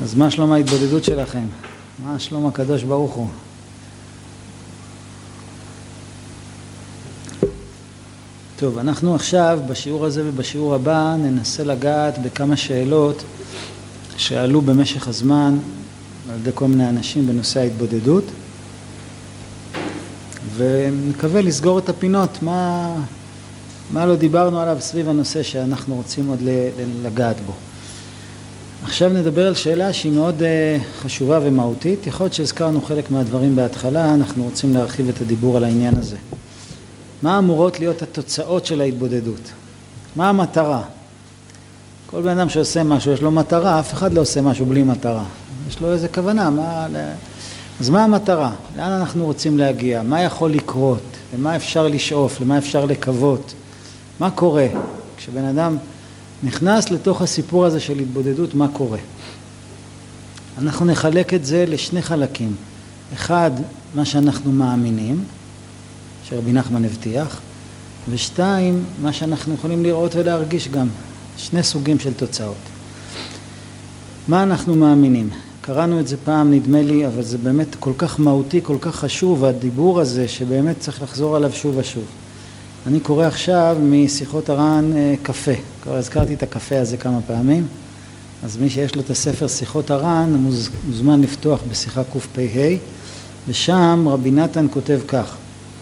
אז מה שלום ההתבודדות שלכם? מה שלום הקדוש ברוך הוא? טוב, אנחנו עכשיו בשיעור הזה ובשיעור הבא ננסה לגעת בכמה שאלות שעלו במשך הזמן על ידי כל מיני אנשים בנושא ההתבודדות, ונקווה לסגור את הפינות, מה לא דיברנו עליו סביב הנושא שאנחנו רוצים עוד לגעת בו. עכשיו נדבר על שאלה שהיא מאוד חשובה ומהותית. יכול להיות שהזכרנו חלק מהדברים בהתחלה, אנחנו רוצים להרחיב את הדיבור על העניין הזה. מה אמורות להיות התוצאות של ההתבודדות? מה המטרה? כל בן אדם שעושה משהו, יש לו מטרה, אף אחד לא עושה משהו בלי מטרה. יש לו איזה כוונה, אז מה המטרה? לאן אנחנו רוצים להגיע? מה יכול לקרות? למה אפשר לשאוף? למה אפשר לקוות? מה קורה? כשבן אדם נכנס לתוך הסיפור הזה של התבודדות, מה קורה? אנחנו נחלק את זה לשני חלקים. אחד, מה שאנחנו מאמינים, שרבי נחמן הבטיח, ושתיים, מה שאנחנו יכולים לראות ולהרגיש גם. שני סוגים של תוצאות. מה אנחנו מאמינים? קראנו את זה פעם, נדמה לי, אבל זה באמת כל כך מהותי, כל כך חשוב, הדיבור הזה שבאמת צריך לחזור עליו שוב ושוב. אני קורא עכשיו משיחות הר"ן קפה. כבר הזכרתי את הקפה הזה כמה פעמים, אז מי שיש לו את הספר שיחות הר"ן מוזמן לפתוח בשיחה קפ"ה, ושם רבי נתן כותב כך: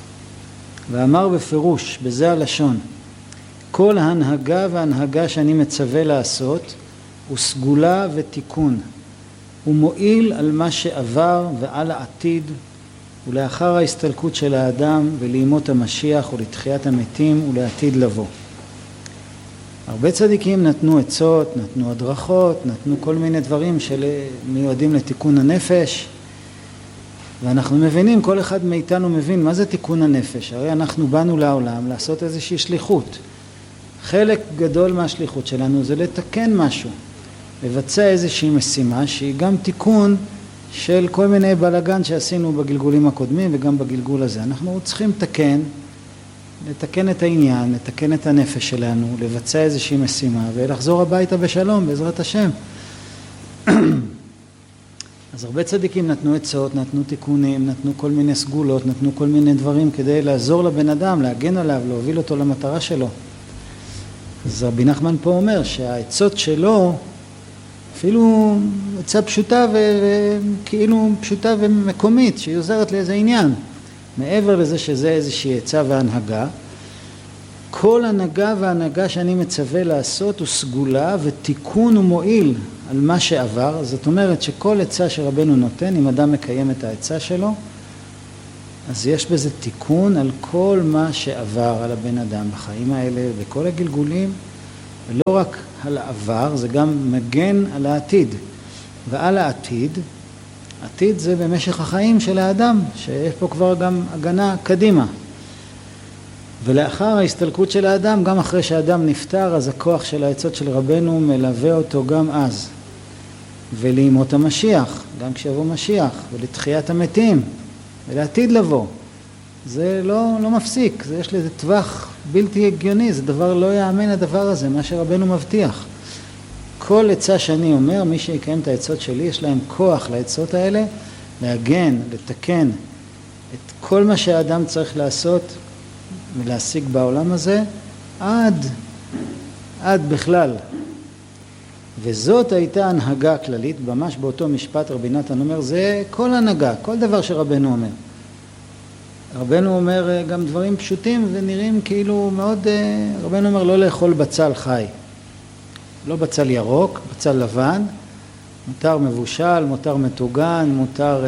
ואמר בפירוש, בזה הלשון, כל ההנהגה וההנהגה שאני מצווה לעשות הוא סגולה ותיקון, הוא מועיל על מה שעבר ועל העתיד, ולאחר ההסתלקות של האדם ולימות המשיח ולתחיית המתים ולעתיד לבוא. הרבה צדיקים נתנו עצות, נתנו הדרכות, נתנו כל מיני דברים שמיועדים לתיקון הנפש, ואנחנו מבינים, כל אחד מאיתנו מבין מה זה תיקון הנפש. הרי אנחנו באנו לעולם לעשות איזושהי שליחות. חלק גדול מהשליחות שלנו זה לתקן משהו, לבצע איזושהי משימה שהיא גם תיקון של כל מיני בלגן שעשינו בגלגולים הקודמים וגם בגלגול הזה. אנחנו צריכים לתקן את העניין, לתקן את הנפש שלנו, לבצע איזושהי משימה ולחזור הביתה בשלום בעזרת השם. אז הרבה צדיקים נתנו עצות, נתנו תיקונים, נתנו כל מיני סגולות, נתנו כל מיני דברים כדי לעזור לבן אדם, להגן עליו, להוביל אותו למטרה שלו. אז רבי נחמן פה אומר שהעצות שלו, אפילו עצה פשוטה וכאילו פשוטה ומקומית, שהיא עוזרת לאיזה עניין, מעבר לזה שזה איזושהי עצה והנהגה, כל הנהגה והנהגה שאני מצווה לעשות הוא סגולה ותיקון ומועיל על מה שעבר. זאת אומרת שכל עצה שרבנו נותן, אם אדם מקיים את העצה שלו, אז יש בזה תיקון על כל מה שעבר על הבן אדם בחיים האלה, בכל הגלגולים, ולא רק על העבר, זה גם מגן על העתיד. ועל העתיד, עתיד זה במשך החיים של האדם, שיש פה כבר גם הגנה קדימה. ולאחר ההסתלקות של האדם, גם אחרי שהאדם נפטר, אז הכוח של העצות של רבנו מלווה אותו גם אז. ולימות המשיח, גם כשיבוא משיח, ולתחיית המתים, ולעתיד לבוא. זה לא מפסיק, יש לזה טווח בלתי הגיוני, זה דבר לא יאמן הדבר הזה, מה שרבנו מבטיח. כל עצה שאני אומר, מי שיקיים את העצות שלי, יש להם כוח לעצות האלה, להגן, לתקן את כל מה שהאדם צריך לעשות ולהשיג בעולם הזה, עד בכלל. וזאת הייתה הנהגה כללית, ממש באותו משפט רבי נתן אומר, זה כל הנהגה, כל דבר שרבנו אומר. רבנו אומר גם דברים פשוטים ונראים כאילו מאוד, רבנו אומר לא לאכול בצל חי, לא בצל ירוק, בצל לבן, מותר מבושל, מותר מטוגן, מותר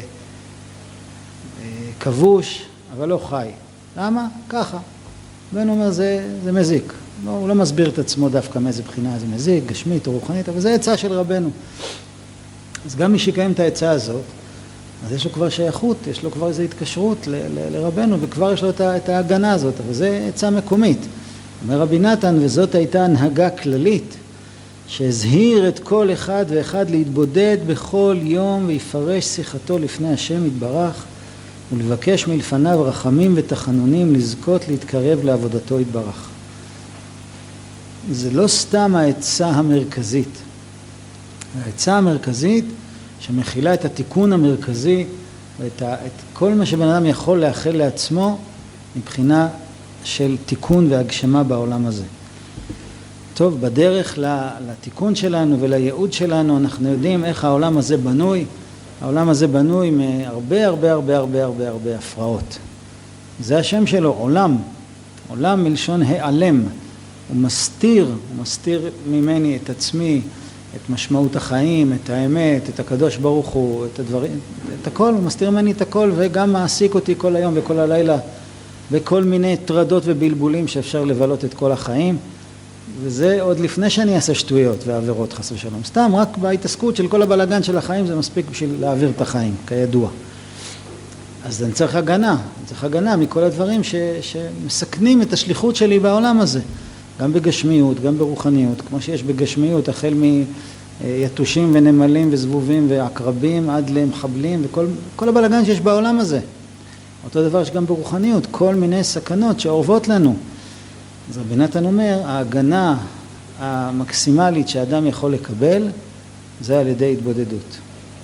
כבוש, אבל לא חי. למה? ככה. רבנו אומר זה מזיק. הוא לא מסביר את עצמו דווקא מאיזה בחינה זה מזיק, גשמית או רוחנית, אבל זה עצה של רבנו. אז גם מי שיקיים את העצה הזאת, אז יש לו כבר שייכות, יש לו כבר איזו התקשרות לרבנו, וכבר יש לו את ההגנה הזאת, אבל זה עצה מקומית. אומר רבי נתן, וזאת הייתה הנהגה כללית, שהזהיר את כל אחד ואחד להתבודד בכל יום, ויפרש שיחתו לפני השם יתברך, ולבקש מלפניו רחמים ותחנונים, לזכות להתקרב לעבודתו יתברך. זה לא סתם העצה המרכזית. העצה המרכזית שמכילה את התיקון המרכזי ואת כל מה שבן אדם יכול לאחל לעצמו מבחינה של תיקון והגשמה בעולם הזה. טוב, בדרך לתיקון שלנו ולייעוד שלנו אנחנו יודעים איך העולם הזה בנוי. העולם הזה בנוי מהרבה הרבה הרבה הרבה הרבה הרבה הפרעות. זה השם שלו, עולם. עולם מלשון העלם. הוא מסתיר ממני את עצמי, את משמעות החיים, את האמת, את הקדוש ברוך הוא, את הדברים, את הכל, הוא מסתיר ממני את הכל וגם מעסיק אותי כל היום וכל הלילה בכל מיני טרדות ובלבולים שאפשר לבלות את כל החיים. וזה עוד לפני שאני אעשה שטויות ועבירות חס ושלום. סתם, רק בהתעסקות של כל הבלגן של החיים זה מספיק בשביל להעביר את החיים, כידוע. אז אני צריך הגנה מכל הדברים שמסכנים את השליחות שלי בעולם הזה. גם בגשמיות, גם ברוחניות, כמו שיש בגשמיות, החל מיתושים ונמלים וזבובים ועקרבים עד למחבלים וכל הבלגן שיש בעולם הזה. אותו דבר יש גם ברוחניות, כל מיני סכנות שאורבות לנו. אז רבי נתן אומר, ההגנה המקסימלית שאדם יכול לקבל, זה על ידי התבודדות.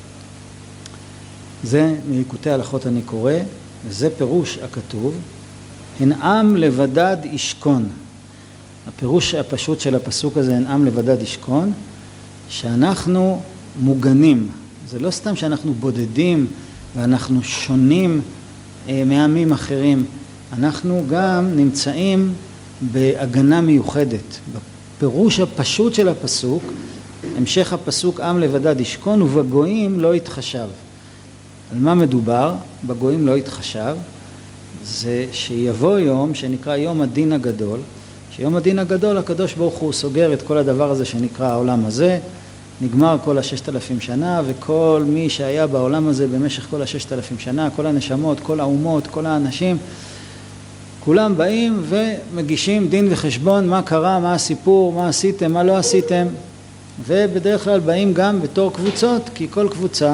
זה מליקוטי הלכות אני קורא, וזה פירוש הכתוב, הן עם לבדד ישכון. הפירוש הפשוט של הפסוק הזה, הן עם לבדד ישכון, שאנחנו מוגנים. זה לא סתם שאנחנו בודדים ואנחנו שונים מעמים אחרים, אנחנו גם נמצאים בהגנה מיוחדת. בפירוש הפשוט של הפסוק, המשך הפסוק עם לבדד ישכון ובגויים לא יתחשב. על מה מדובר? בגויים לא יתחשב. זה שיבוא יום שנקרא יום הדין הגדול, שיום הדין הגדול הקדוש ברוך הוא סוגר את כל הדבר הזה שנקרא העולם הזה, נגמר כל 6,000 שנה וכל מי שהיה בעולם הזה במשך כל 6,000 שנה, כל הנשמות, כל האומות, כל האנשים, כולם באים ומגישים דין וחשבון מה קרה, מה הסיפור, מה עשיתם, מה לא עשיתם, ובדרך כלל באים גם בתור קבוצות, כי כל קבוצה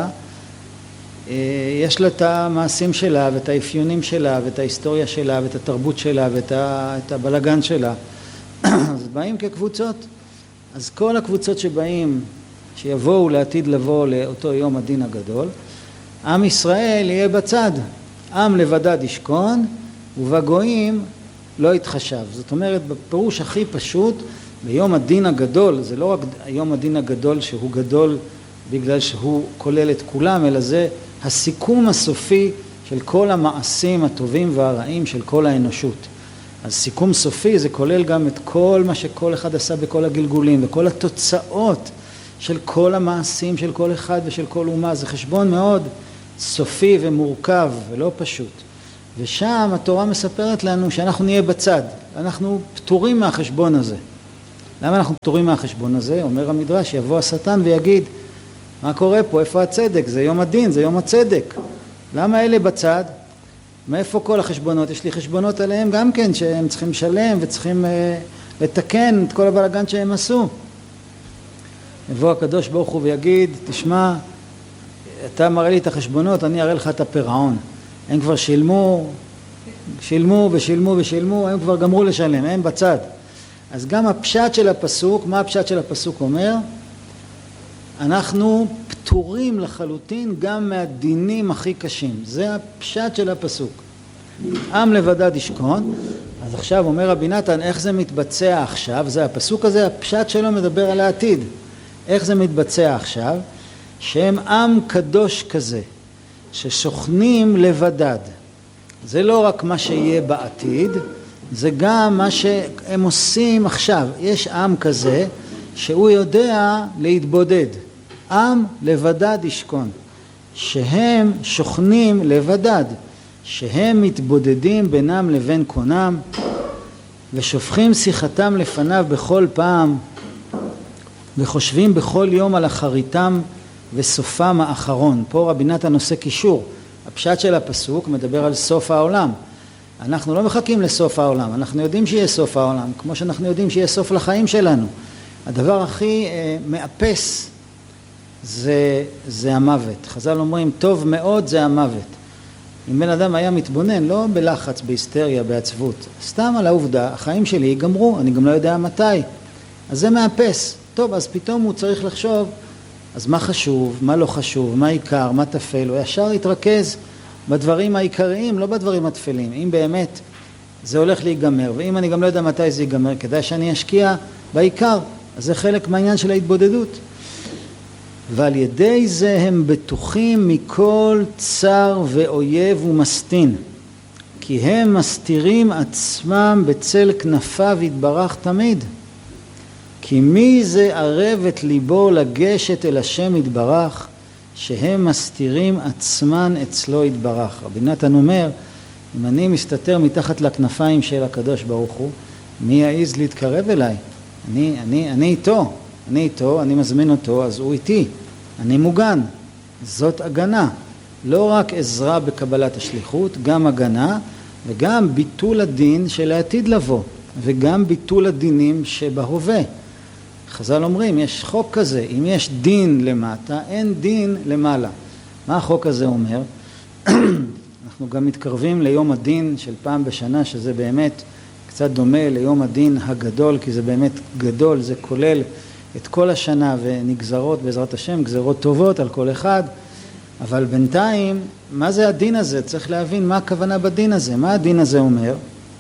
יש לה את המעשים שלה ואת האפיונים שלה ואת ההיסטוריה שלה ואת התרבות שלה ואת הבלגן שלה. אז באים כקבוצות. אז כל הקבוצות שיבואו לעתיד לבוא לאותו יום הדין הגדול, עם ישראל יהיה בצד. עם לבדד ישכון ובגויים לא יתחשב. זאת אומרת, בפירוש הכי פשוט, ביום הדין הגדול, זה לא רק יום הדין הגדול שהוא גדול בגלל שהוא כולל את כולם, אלא זה הסיכום הסופי של כל המעשים הטובים והרעים של כל האנושות. אז סיכום סופי זה כולל גם את כל מה שכל אחד עשה בכל הגלגולים וכל התוצאות של כל המעשים של כל אחד ושל כל אומה. זה חשבון מאוד סופי ומורכב ולא פשוט. ושם התורה מספרת לנו שאנחנו נהיה בצד. אנחנו פטורים מהחשבון הזה. למה אנחנו פטורים מהחשבון הזה? אומר המדרש, יבוא השטן ויגיד, מה קורה פה? איפה הצדק? זה יום הדין, זה יום הצדק. למה אלה בצד? מאיפה כל החשבונות? יש לי חשבונות עליהם גם כן, שהם צריכים לשלם וצריכים לתקן את כל הבלגן שהם עשו. יבוא הקדוש ברוך הוא ויגיד, תשמע, אתה מראה לי את החשבונות, אני אראה לך את הפירעון. הם כבר שילמו, הם כבר גמרו לשלם, הם בצד. אז גם הפשט של הפסוק, מה הפשט של הפסוק אומר? אנחנו פטורים לחלוטין גם מהדינים הכי קשים. זה הפשט של הפסוק. עם לבדד ישכון. אז עכשיו אומר רבי נתן, איך זה מתבצע עכשיו? זה הפסוק הזה, הפשט שלו מדבר על העתיד. איך זה מתבצע עכשיו? שהם עם קדוש כזה, ששוכנים לבדד. זה לא רק מה שיהיה בעתיד, זה גם מה שהם עושים עכשיו. יש עם כזה שהוא יודע להתבודד. עם לבדד ישכון. שהם שוכנים לבדד. שהם מתבודדים בינם לבין קונם, ושופכים שיחתם לפניו בכל פעם, וחושבים בכל יום על אחריתם וסופם האחרון. פה רבי נתן עושה קישור. הפשט של הפסוק מדבר על סוף העולם. אנחנו לא מחכים לסוף העולם, אנחנו יודעים שיהיה סוף העולם, כמו שאנחנו יודעים שיהיה סוף לחיים שלנו. הדבר הכי מאפס זה המוות. חז"ל אומרים, טוב מאוד זה המוות. אם בן אדם היה מתבונן, לא בלחץ, בהיסטריה, בעצבות, סתם על העובדה, החיים שלי ייגמרו, אני גם לא יודע מתי. אז זה מאפס. טוב, אז פתאום הוא צריך לחשוב, אז מה חשוב, מה לא חשוב, מה עיקר, מה תפל, הוא ישר יתרכז בדברים העיקריים, לא בדברים התפלים. אם באמת זה הולך להיגמר, ואם אני גם לא יודע מתי זה ייגמר, כדאי שאני אשקיע בעיקר, אז זה חלק מהעניין של ההתבודדות. ועל ידי זה הם בטוחים מכל צר ואויב ומסתין, כי הם מסתירים עצמם בצל כנפיו יתברך תמיד. כי מי זה ערב את ליבו לגשת אל השם יתברך, שהם מסתירים עצמן אצלו יתברך. רבי נתן אומר, אם אני מסתתר מתחת לכנפיים של הקדוש ברוך הוא, מי יעז להתקרב אליי? אני איתו, אני מזמין אותו, אז הוא איתי, אני מוגן. זאת הגנה, לא רק עזרה בקבלת השליחות, גם הגנה וגם ביטול הדין של העתיד לבוא, וגם ביטול הדינים שבהווה. חז"ל אומרים, יש חוק כזה, אם יש דין למטה, אין דין למעלה. מה החוק הזה אומר? אנחנו גם מתקרבים ליום הדין של פעם בשנה, שזה באמת קצת דומה ליום הדין הגדול, כי זה באמת גדול, זה כולל את כל השנה ונגזרות בעזרת השם, גזרות טובות על כל אחד. אבל בינתיים, מה זה הדין הזה? צריך להבין מה הכוונה בדין הזה. מה הדין הזה אומר?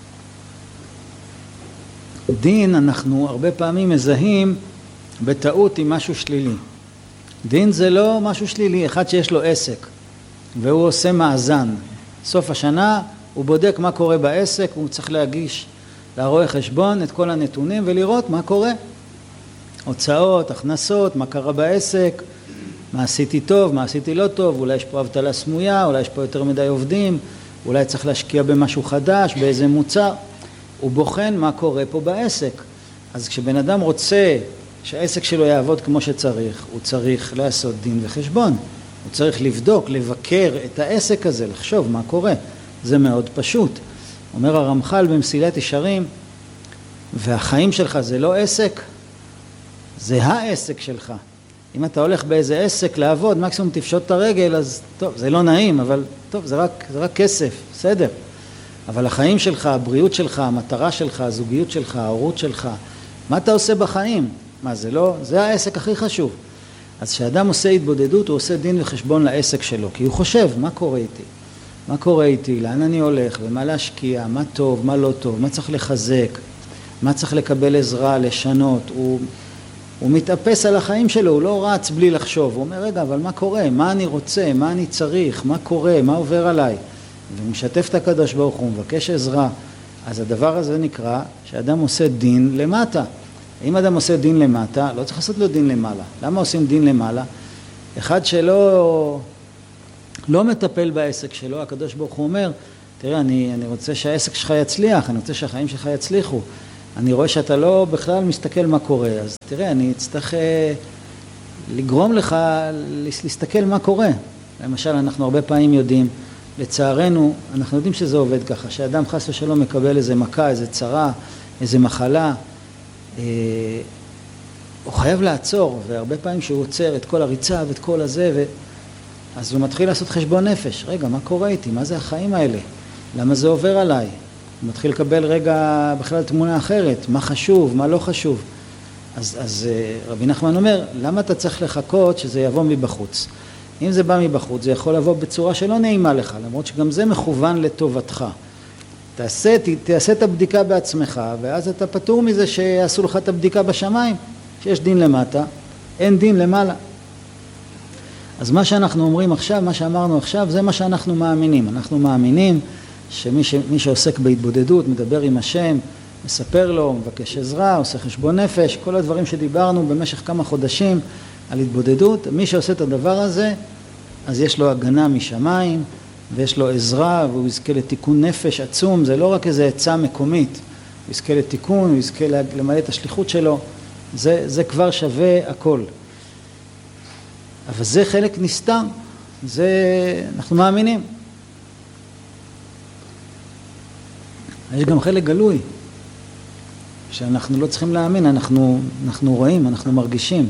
דין אנחנו הרבה פעמים מזהים בטעות עם משהו שלילי. דין זה לא משהו שלילי, אחד שיש לו עסק והוא עושה מאזן. סוף השנה הוא בודק מה קורה בעסק, הוא צריך להגיש לרואה חשבון את כל הנתונים ולראות מה קורה. הוצאות, הכנסות, מה קרה בעסק, מה עשיתי טוב, מה עשיתי לא טוב, אולי יש פה אבטלה סמויה, אולי יש פה יותר מדי עובדים, אולי צריך להשקיע במשהו חדש, באיזה מוצר. הוא בוחן מה קורה פה בעסק. אז כשבן אדם רוצה שהעסק שלו יעבוד כמו שצריך, הוא צריך לעשות דין וחשבון. הוא צריך לבדוק, לבקר את העסק הזה, לחשוב מה קורה. זה מאוד פשוט. אומר הרמח"ל במסילת ישרים, והחיים שלך זה לא עסק, זה העסק שלך. אם אתה הולך באיזה עסק לעבוד, מקסימום תפשוט את הרגל, אז טוב, זה לא נעים, אבל טוב, זה רק כסף, בסדר. אבל החיים שלך, הבריאות שלך, המטרה שלך, הזוגיות שלך, ההורות שלך, מה אתה עושה בחיים? מה זה לא? זה העסק הכי חשוב. אז כשאדם עושה התבודדות, הוא עושה דין וחשבון לעסק שלו, כי הוא חושב, מה קורה איתי? מה קורה איתי? לאן אני הולך? ומה להשקיע? מה טוב? מה לא טוב? מה צריך לחזק? מה צריך לקבל עזרה, לשנות? הוא מתאפס על החיים שלו, הוא לא רץ בלי לחשוב. הוא אומר, רגע, אבל מה קורה? מה אני רוצה? מה אני צריך? מה קורה? מה עובר עליי? והוא משתף את הקדוש ברוך הוא, מבקש עזרה. אז הדבר הזה נקרא שאדם עושה דין למטה. אם אדם עושה דין למטה, לא צריך לעשות לו דין למעלה. למה עושים דין למעלה? אחד שלא מטפל בעסק שלו, הקדוש ברוך הוא אומר, תראה, אני רוצה שהעסק שלך יצליח, אני רוצה שהחיים שלך יצליחו. אני רואה שאתה לא בכלל מסתכל מה קורה, אז תראה, אני אצטרך לגרום לך להסתכל מה קורה. למשל, אנחנו הרבה פעמים יודעים, לצערנו, אנחנו יודעים שזה עובד ככה, שאדם חס ושלום מקבל איזה מכה, איזה צרה, איזה מחלה, הוא חייב לעצור, והרבה פעמים שהוא עוצר את כל הריצה ואת כל הזה, אז הוא מתחיל לעשות חשבון נפש. רגע, מה קורה איתי? מה זה החיים האלה? למה זה עובר עליי? הוא מתחיל לקבל רגע בכלל תמונה אחרת, מה חשוב, מה לא חשוב. אז רבי נחמן אומר, למה אתה צריך לחכות שזה יבוא מבחוץ? אם זה בא מבחוץ, זה יכול לבוא בצורה שלא נעימה לך, למרות שגם זה מכוון לטובתך. תעשה את הבדיקה בעצמך, ואז אתה פטור מזה שיעשו לך את הבדיקה בשמיים, שיש דין למטה, אין דין למעלה. אז מה שאנחנו אומרים עכשיו, מה שאמרנו עכשיו, זה מה שאנחנו מאמינים. אנחנו מאמינים שמי שעוסק בהתבודדות, מדבר עם השם, מספר לו, מבקש עזרה, עושה חשבון נפש, כל הדברים שדיברנו במשך כמה חודשים על התבודדות, מי שעושה את הדבר הזה, אז יש לו הגנה משמיים, ויש לו עזרה, והוא יזכה לתיקון נפש עצום. זה לא רק איזו עצה מקומית, הוא יזכה לתיקון, הוא יזכה למלא את השליחות שלו, זה כבר שווה הכל. אבל זה חלק נסתר, זה אנחנו מאמינים. יש גם חלק גלוי, שאנחנו לא צריכים להאמין, אנחנו רואים, אנחנו מרגישים.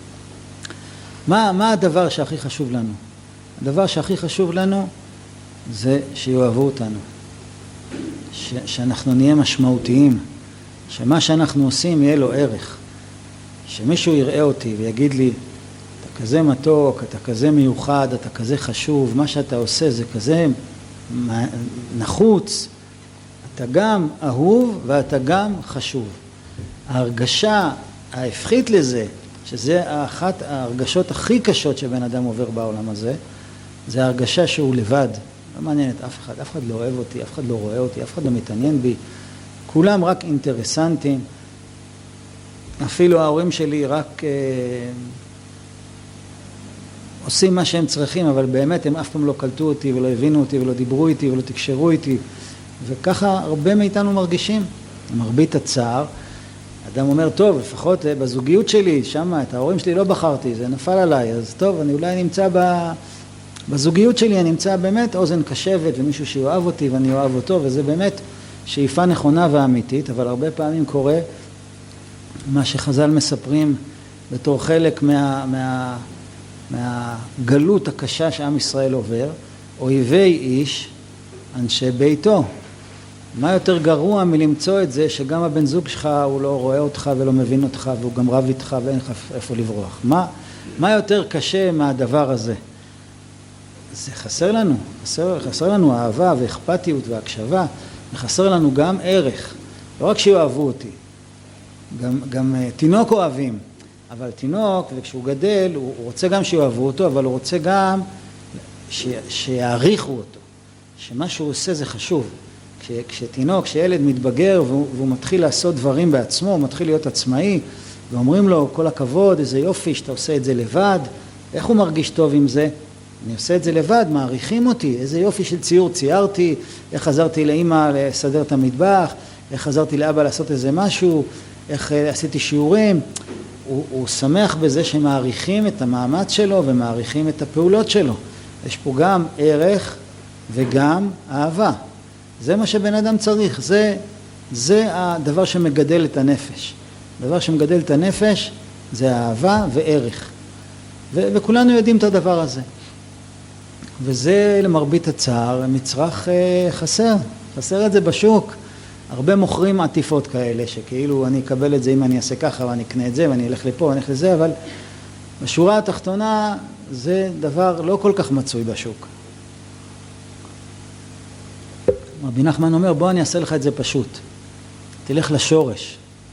מה הדבר שהכי חשוב לנו? הדבר שהכי חשוב לנו זה שיאהבו אותנו, שאנחנו נהיה משמעותיים, שמה שאנחנו עושים יהיה לו ערך, שמישהו יראה אותי ויגיד לי, אתה כזה מתוק, אתה כזה מיוחד, אתה כזה חשוב, מה שאתה עושה זה כזה נחוץ, אתה גם אהוב ואתה גם חשוב. ההרגשה ההפכית לזה, שזה אחת ההרגשות הכי קשות שבן אדם עובר בעולם הזה, זה ההרגשה שהוא לבד, לא מעניין את אף אחד לא אוהב אותי, אף אחד לא רואה אותי, אף אחד לא מתעניין בי, כולם רק אינטרסנטים, אפילו ההורים שלי רק עושים מה שהם צריכים, אבל באמת הם אף פעם לא קלטו אותי ולא הבינו אותי ולא דיברו איתי ולא תקשרו איתי, וככה הרבה מאיתנו מרגישים, מרבית הצער. אדם אומר, טוב, לפחות בזוגיות שלי, שמה, את ההורים שלי לא בחרתי, זה נפל עליי, אז טוב, אני אולי נמצא בזוגיות שלי, אני נמצא באמת אוזן קשבת ומישהו שאוהב אותי ואני אוהב אותו, וזה באמת שאיפה נכונה ואמיתית, אבל הרבה פעמים קורה מה שחז"ל מספרים בתור חלק מהגלות הקשה שעם ישראל עובר, אויבי איש, אנשי ביתו. מה יותר גרוע מלמצוא את זה שגם הבן זוג שלך הוא לא רואה אותך ולא מבין אותך והוא גם רב איתך ואין לך איפה לברוח? מה יותר קשה מהדבר הזה? זה חסר לנו, חסר לנו אהבה ואכפתיות והקשבה, וחסר לנו גם ערך, לא רק שיאהבו אותי, גם תינוק אוהבים, אבל תינוק וכשהוא גדל הוא רוצה גם שיאהבו אותו, אבל הוא רוצה גם שיעריכו אותו, שמה שהוא עושה זה חשוב. כשתינוק, כשילד מתבגר והוא מתחיל לעשות דברים בעצמו, הוא מתחיל להיות עצמאי, ואומרים לו כל הכבוד, איזה יופי שאתה עושה את זה לבד, איך הוא מרגיש טוב עם זה? אני עושה את זה לבד, מעריכים אותי, איזה יופי של ציור ציירתי, איך חזרתי לאמא לסדר את המטבח, איך חזרתי לאבא לעשות איזה משהו, איך עשיתי שיעורים. הוא שמח בזה שמעריכים את המאמץ שלו ומעריכים את הפעולות שלו. יש פה גם ערך וגם אהבה. זה מה שבן אדם צריך, זה הדבר שמגדל את הנפש. הדבר שמגדל את הנפש זה אהבה וערך. וכולנו יודעים את הדבר הזה. וזה למרבית הצער, מצרך חסר את זה בשוק. הרבה מוכרים עטיפות כאלה, שכאילו אני אקבל את זה אם אני אעשה ככה ואני אקנה את זה ואני אלך לפה ואני אלך לזה, אבל בשורה התחתונה זה דבר לא כל כך מצוי בשוק. רבי נחמן אומר, בוא אני אעשה לך את זה פשוט. תלך לשורש.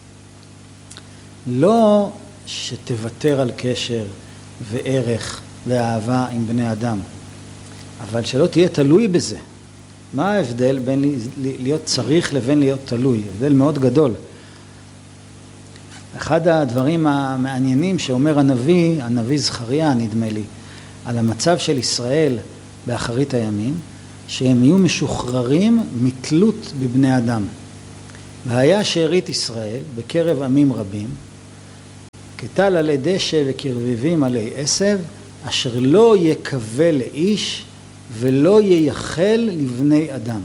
לא שתוותר על קשר וערך ואהבה עם בני אדם, אבל שלא תהיה תלוי בזה. מה ההבדל בין להיות צריך לבין להיות תלוי? הבדל מאוד גדול. אחד הדברים המעניינים שאומר הנביא זכריה נדמה לי, על המצב של ישראל באחרית הימים, שהם יהיו משוחררים מתלות בבני אדם. והיה שארית ישראל בקרב עמים רבים, כטל עלי דשא וכרביבים עלי עשב, אשר לא יקווה לאיש ולא ייחל לבני אדם.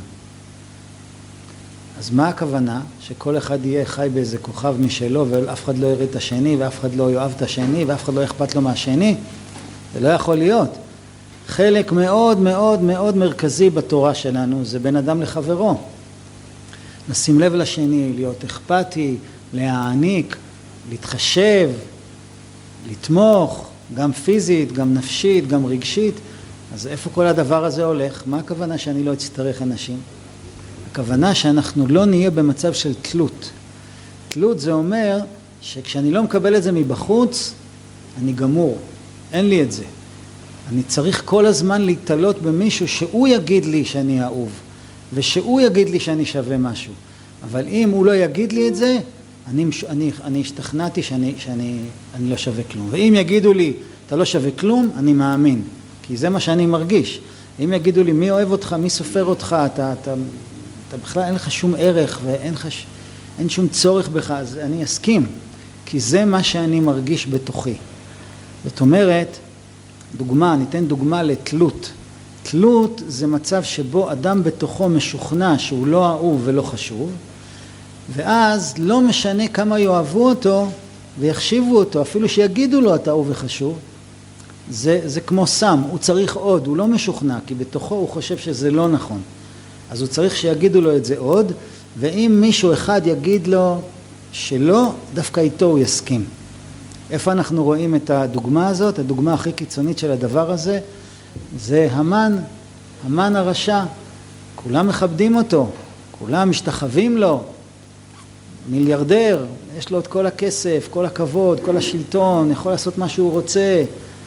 אז מה הכוונה? שכל אחד יהיה חי באיזה כוכב משלו ואף אחד לא יראה את השני ואף אחד לא יאהב את השני ואף אחד לא אכפת לו מהשני? זה לא יכול להיות. חלק מאוד מאוד מאוד מרכזי בתורה שלנו זה בין אדם לחברו. לשים לב לשני, להיות אכפתי, להעניק, להתחשב, לתמוך, גם פיזית, גם נפשית, גם רגשית. אז איפה כל הדבר הזה הולך? מה הכוונה שאני לא אצטרך אנשים? הכוונה שאנחנו לא נהיה במצב של תלות. תלות זה אומר שכשאני לא מקבל את זה מבחוץ, אני גמור. אין לי את זה. אני צריך כל הזמן להתעלות במישהו שהוא יגיד לי שאני אהוב, ושהוא יגיד לי שאני שווה משהו. אבל אם הוא לא יגיד לי את זה, אני השתכנעתי שאני לא שווה כלום. ואם יגידו לי, אתה לא שווה כלום, אני מאמין. כי זה מה שאני מרגיש. אם יגידו לי, מי אוהב אותך, מי סופר אותך, אתה בכלל אין לך שום ערך ואין שום צורך בך, אז אני אסכים. כי זה מה שאני מרגיש בתוכי. זאת אומרת, ניתן דוגמה לתלות. תלות זה מצב שבו אדם בתוכו משוכנע שהוא לא אהוב ולא חשוב, ואז לא משנה כמה יאהבו אותו ויחשיבו אותו, אפילו שיגידו לו אתה אהוב וחשוב, זה כמו סם, הוא צריך עוד, הוא לא משוכנע, כי בתוכו הוא חושב שזה לא נכון. אז הוא צריך שיגידו לו את זה עוד, ואם מישהו אחד יגיד לו שלא, דווקא איתו הוא יסכים. איפה אנחנו רואים את הדוגמה הזאת? הדוגמה הכי קיצונית של הדבר הזה זה המן הרשע. כולם מכבדים אותו, כולם משתחווים לו, מיליארדר, יש לו את כל הכסף, כל הכבוד, כל השלטון, יכול לעשות מה שהוא רוצה.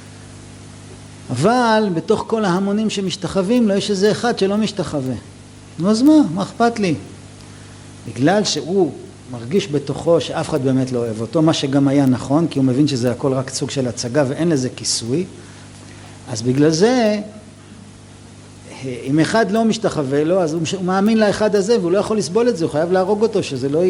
אבל בתוך כל ההמונים שמשתחווים לו יש איזה אחד שלא משתחווה. נו אז מה אכפת לי? בגלל שהוא מרגיש בתוכו שאף אחד באמת לא אוהב אותו, מה שגם היה נכון, כי הוא מבין שזה הכל רק סוג של הצגה ואין לזה כיסוי. אז בגלל זה, אם אחד לא משתחווה לו, אז הוא מאמין לאחד הזה והוא לא יכול לסבול את זה, הוא חייב להרוג אותו, שזה לא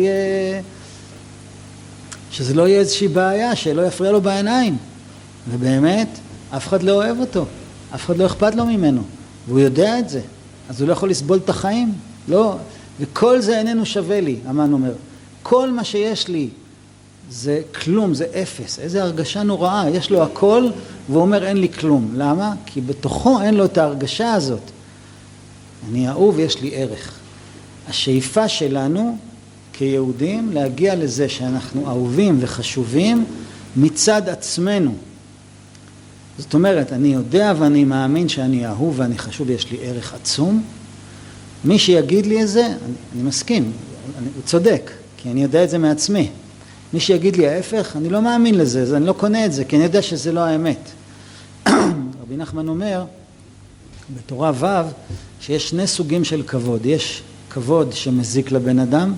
יהיה איזושהי בעיה, שלא יפריע לו בעיניים. ובאמת, אף אחד לא אוהב אותו, אף אחד לא אכפת לו ממנו, והוא יודע את זה, אז הוא לא יכול לסבול את החיים, לא, וכל זה איננו שווה לי, המן אומר, כל מה שיש לי זה כלום, זה אפס, איזה הרגשה נוראה, יש לו הכל, והוא אומר אין לי כלום, למה? כי בתוכו אין לו את ההרגשה הזאת, אני אהוב, יש לי ערך. השאיפה שלנו כיהודים להגיע לזה שאנחנו אהובים וחשובים מצד עצמנו. זאת אומרת, אני יודע ואני מאמין שאני אהוב ואני חשוב, יש לי ערך עצום. מי שיגיד לי את זה, אני מסכים, הוא צודק, כי אני יודע את זה מעצמי. מי שיגיד לי ההפך, אני לא מאמין לזה, אז אני לא קונה את זה, כי אני יודע שזה לא האמת. רבי נחמן אומר, בתורה ו' שיש שני סוגים של כבוד. יש כבוד שמזיק לבן אדם,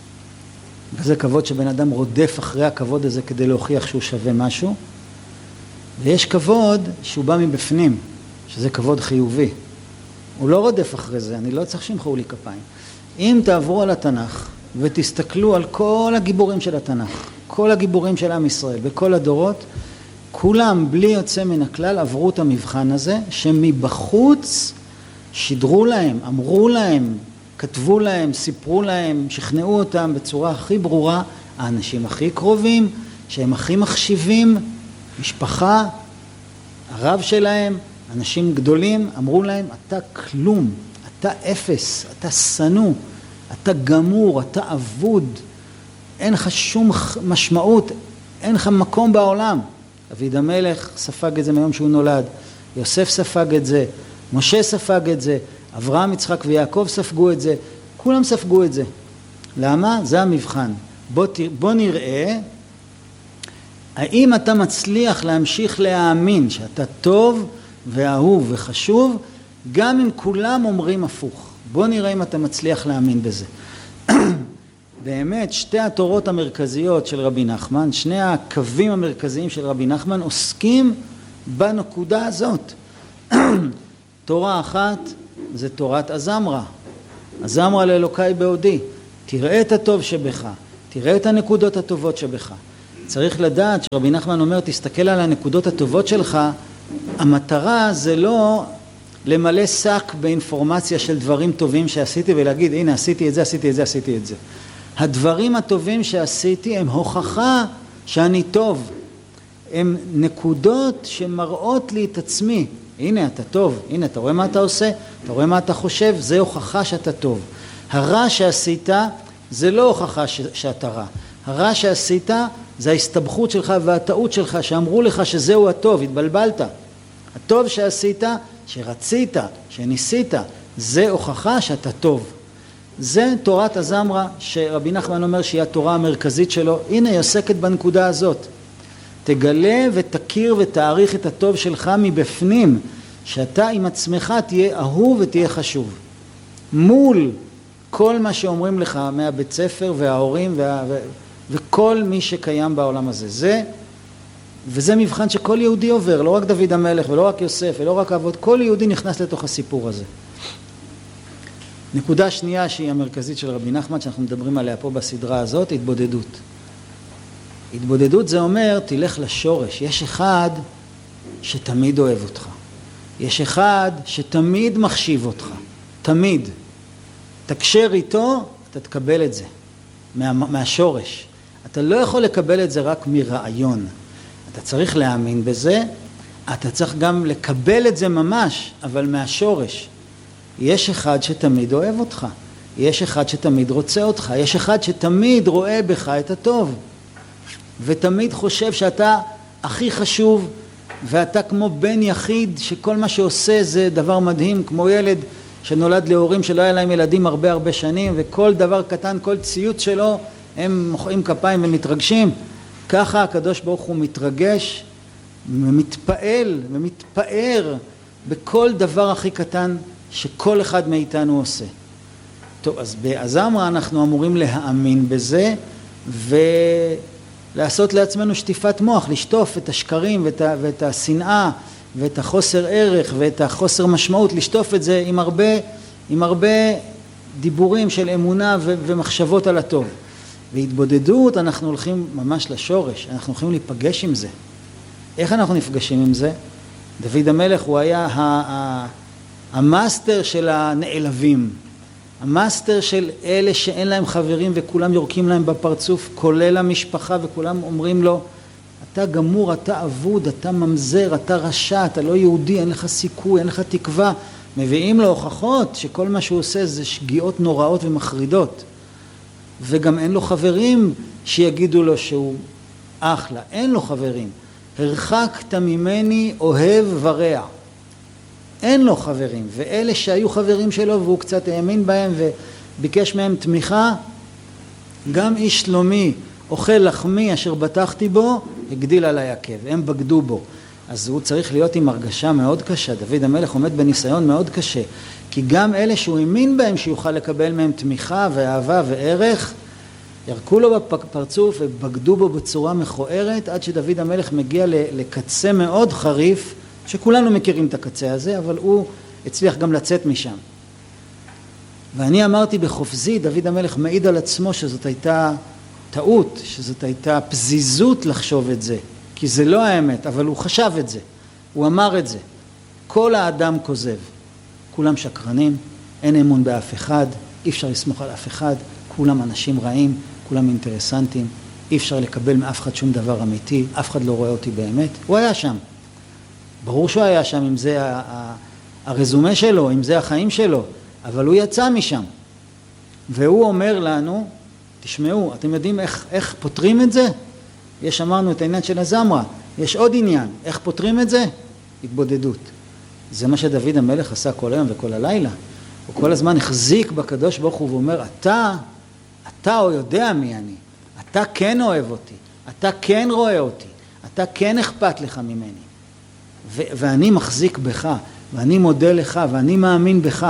וזה כבוד שבן אדם רודף אחרי הכבוד הזה כדי להוכיח שהוא שווה משהו. ויש כבוד שהוא בא מבפנים, שזה כבוד חיובי. הוא לא רודף אחרי זה, אני לא צריך שימחאו לי כפיים. אם תעברו על התנ"ך ותסתכלו על כל הגיבורים של התנ"ך, כל הגיבורים של עם ישראל בכל הדורות, כולם בלי יוצא מן הכלל עברו את המבחן הזה, שמבחוץ שידרו להם, אמרו להם, כתבו להם, סיפרו להם, שכנעו אותם בצורה הכי ברורה, האנשים הכי קרובים, שהם הכי מחשיבים, משפחה, הרב שלהם, אנשים גדולים, אמרו להם, אתה כלום, אתה אפס, אתה סנוע, אתה גמור, אתה אבוד, אין לך שום משמעות, אין לך מקום בעולם. דוד המלך ספג את זה מיום שהוא נולד, יוסף ספג את זה, משה ספג את זה, אברהם, יצחק ויעקב ספגו את זה, כולם ספגו את זה. למה? זה המבחן. בוא נראה האם אתה מצליח להמשיך להאמין שאתה טוב ואהוב וחשוב, גם אם כולם אומרים הפוך. בוא נראה אם אתה מצליח להאמין בזה. באמת, שתי התורות המרכזיות של רבי נחמן, שני הקווים המרכזיים של רבי נחמן, עוסקים בנקודה הזאת. תורה אחת זה תורת הזמרה. הזמרה לאלוקי בעודי. תראה את הטוב שבך, תראה את הנקודות הטובות שבך. צריך לדעת שרבי נחמן אומר, תסתכל על הנקודות הטובות שלך, המטרה זה לא למלא שק באינפורמציה של דברים טובים שעשיתי ולהגיד, הנה עשיתי את זה, עשיתי את זה, עשיתי את זה. הדברים הטובים שעשיתי הם הוכחה שאני טוב. הם נקודות שמראות לי את עצמי. הנה אתה טוב, הנה אתה רואה מה אתה עושה, אתה רואה מה אתה חושב, זה הוכחה שאתה טוב. הרע שעשית זה לא הוכחה שאתה רע. הרע שעשית זה ההסתבכות שלך והטעות שלך שאמרו לך שזהו הטוב, התבלבלת. הטוב שעשית, שרצית, שניסית, זה הוכחה שאתה טוב. זה תורת הזמרה שרבי נחמן אומר שהיא התורה המרכזית שלו. הנה היא עוסקת בנקודה הזאת. תגלה ותכיר ותעריך את הטוב שלך מבפנים, שאתה עם עצמך תהיה אהוב ותהיה חשוב. מול כל מה שאומרים לך מהבית ספר וההורים וכל מי שקיים בעולם הזה. וזה מבחן שכל יהודי עובר, לא רק דוד המלך ולא רק יוסף ולא רק אבות, כל יהודי נכנס לתוך הסיפור הזה. נקודה שנייה שהיא המרכזית של רבי נחמן שאנחנו מדברים עליה פה בסדרה הזאת, התבודדות. התבודדות זה אומר, תלך לשורש. יש אחד שתמיד אוהב אותך. יש אחד שתמיד מחשיב אותך. תמיד. תקשר איתו, אתה תקבל את זה. מהשורש. אתה לא יכול לקבל את זה רק מרעיון. אתה צריך להאמין בזה, אתה צריך גם לקבל את זה ממש, אבל מהשורש. יש אחד שתמיד אוהב אותך. יש אחד שתמיד רוצה אותך. יש אחד שתמיד רואה בך את הטוב. ותמיד חושב שאתה הכי חשוב, ואתה כמו בן יחיד שכל מה שעושה זה דבר מדהים, כמו ילד שנולד להורים שלא היה להם ילדים הרבה שנים, וכל דבר קטן, כל ציוץ שלו, הם מוחאים כפיים ומתרגשים. ככה הקדוש ברוך הוא מתרגש ומתפעל ומתפאר בכל דבר הכי קטן שכל אחד מאיתנו עושה. טוב, אז בזמרה אנחנו אמורים להאמין בזה ולעשות לעצמנו שטיפת מוח, לשטוף את השקרים ואת השנאה ואת החוסר ערך ואת החוסר משמעות, לשטוף את זה עם הרבה דיבורים של אמונה ומחשבות על הטוב. והתבודדות, אנחנו הולכים ממש לשורש, אנחנו הולכים להיפגש עם זה. איך אנחנו נפגשים עם זה? דוד המלך הוא היה המאסטר של הנעלבים, המאסטר של אלה שאין להם חברים וכולם יורקים להם בפרצוף, כולל המשפחה, וכולם אומרים לו, אתה גמור, אתה אבוד, אתה ממזר, אתה רשע, אתה לא יהודי, אין לך סיכוי, אין לך תקווה. מביאים לו הוכחות שכל מה שהוא עושה זה שגיאות נוראות ומחרידות. וגם אין לו חברים שיגידו לו שהוא אחלה, אין לו חברים. הרחקת ממני אוהב ורע. אין לו חברים, ואלה שהיו חברים שלו והוא קצת האמין בהם וביקש מהם תמיכה, גם איש שלומי אוכל לחמי אשר בטחתי בו, הגדיל עלי עקב, הם בגדו בו. אז הוא צריך להיות עם הרגשה מאוד קשה. דוד המלך עומד בניסיון מאוד קשה, כי גם אלה שהוא האמין בהם שיוכל לקבל מהם תמיכה ואהבה וערך, ירקו לו בפרצוף ובגדו בו בצורה מכוערת, עד שדוד המלך מגיע לקצה מאוד חריף, שכולנו מכירים את הקצה הזה, אבל הוא הצליח גם לצאת משם. ואני אמרתי בחופזי, דוד המלך מעיד על עצמו שזאת הייתה טעות, שזאת הייתה פזיזות לחשוב את זה, כי זה לא האמת, אבל הוא חשב את זה, הוא אמר את זה. כל האדם כוזב, כולם שקרנים, אין אמון באף אחד, אי אפשר לסמוך על אף אחד, כולם אנשים רעים, כולם אינטרסנטים, אי אפשר לקבל מאף אחד שום דבר אמיתי, אף אחד לא רואה אותי באמת. הוא היה שם. ברור שהוא היה שם, אם זה הרזומה שלו, אם זה החיים שלו, אבל הוא יצא משם. והוא אומר לנו, תשמעו, אתם יודעים איך פותרים את זה? יש, אמרנו את העניין של הזמרה, יש עוד עניין, איך פותרים את זה? התבודדות. זה מה שדוד המלך עשה כל היום וכל הלילה. הוא כל הזמן החזיק בקדוש ברוך הוא ואומר, אתה או יודע מי אני, אתה כן אוהב אותי, אתה כן רואה אותי, אתה כן אכפת לך ממני. ואני מחזיק בך, ואני מודה לך, ואני מאמין בך.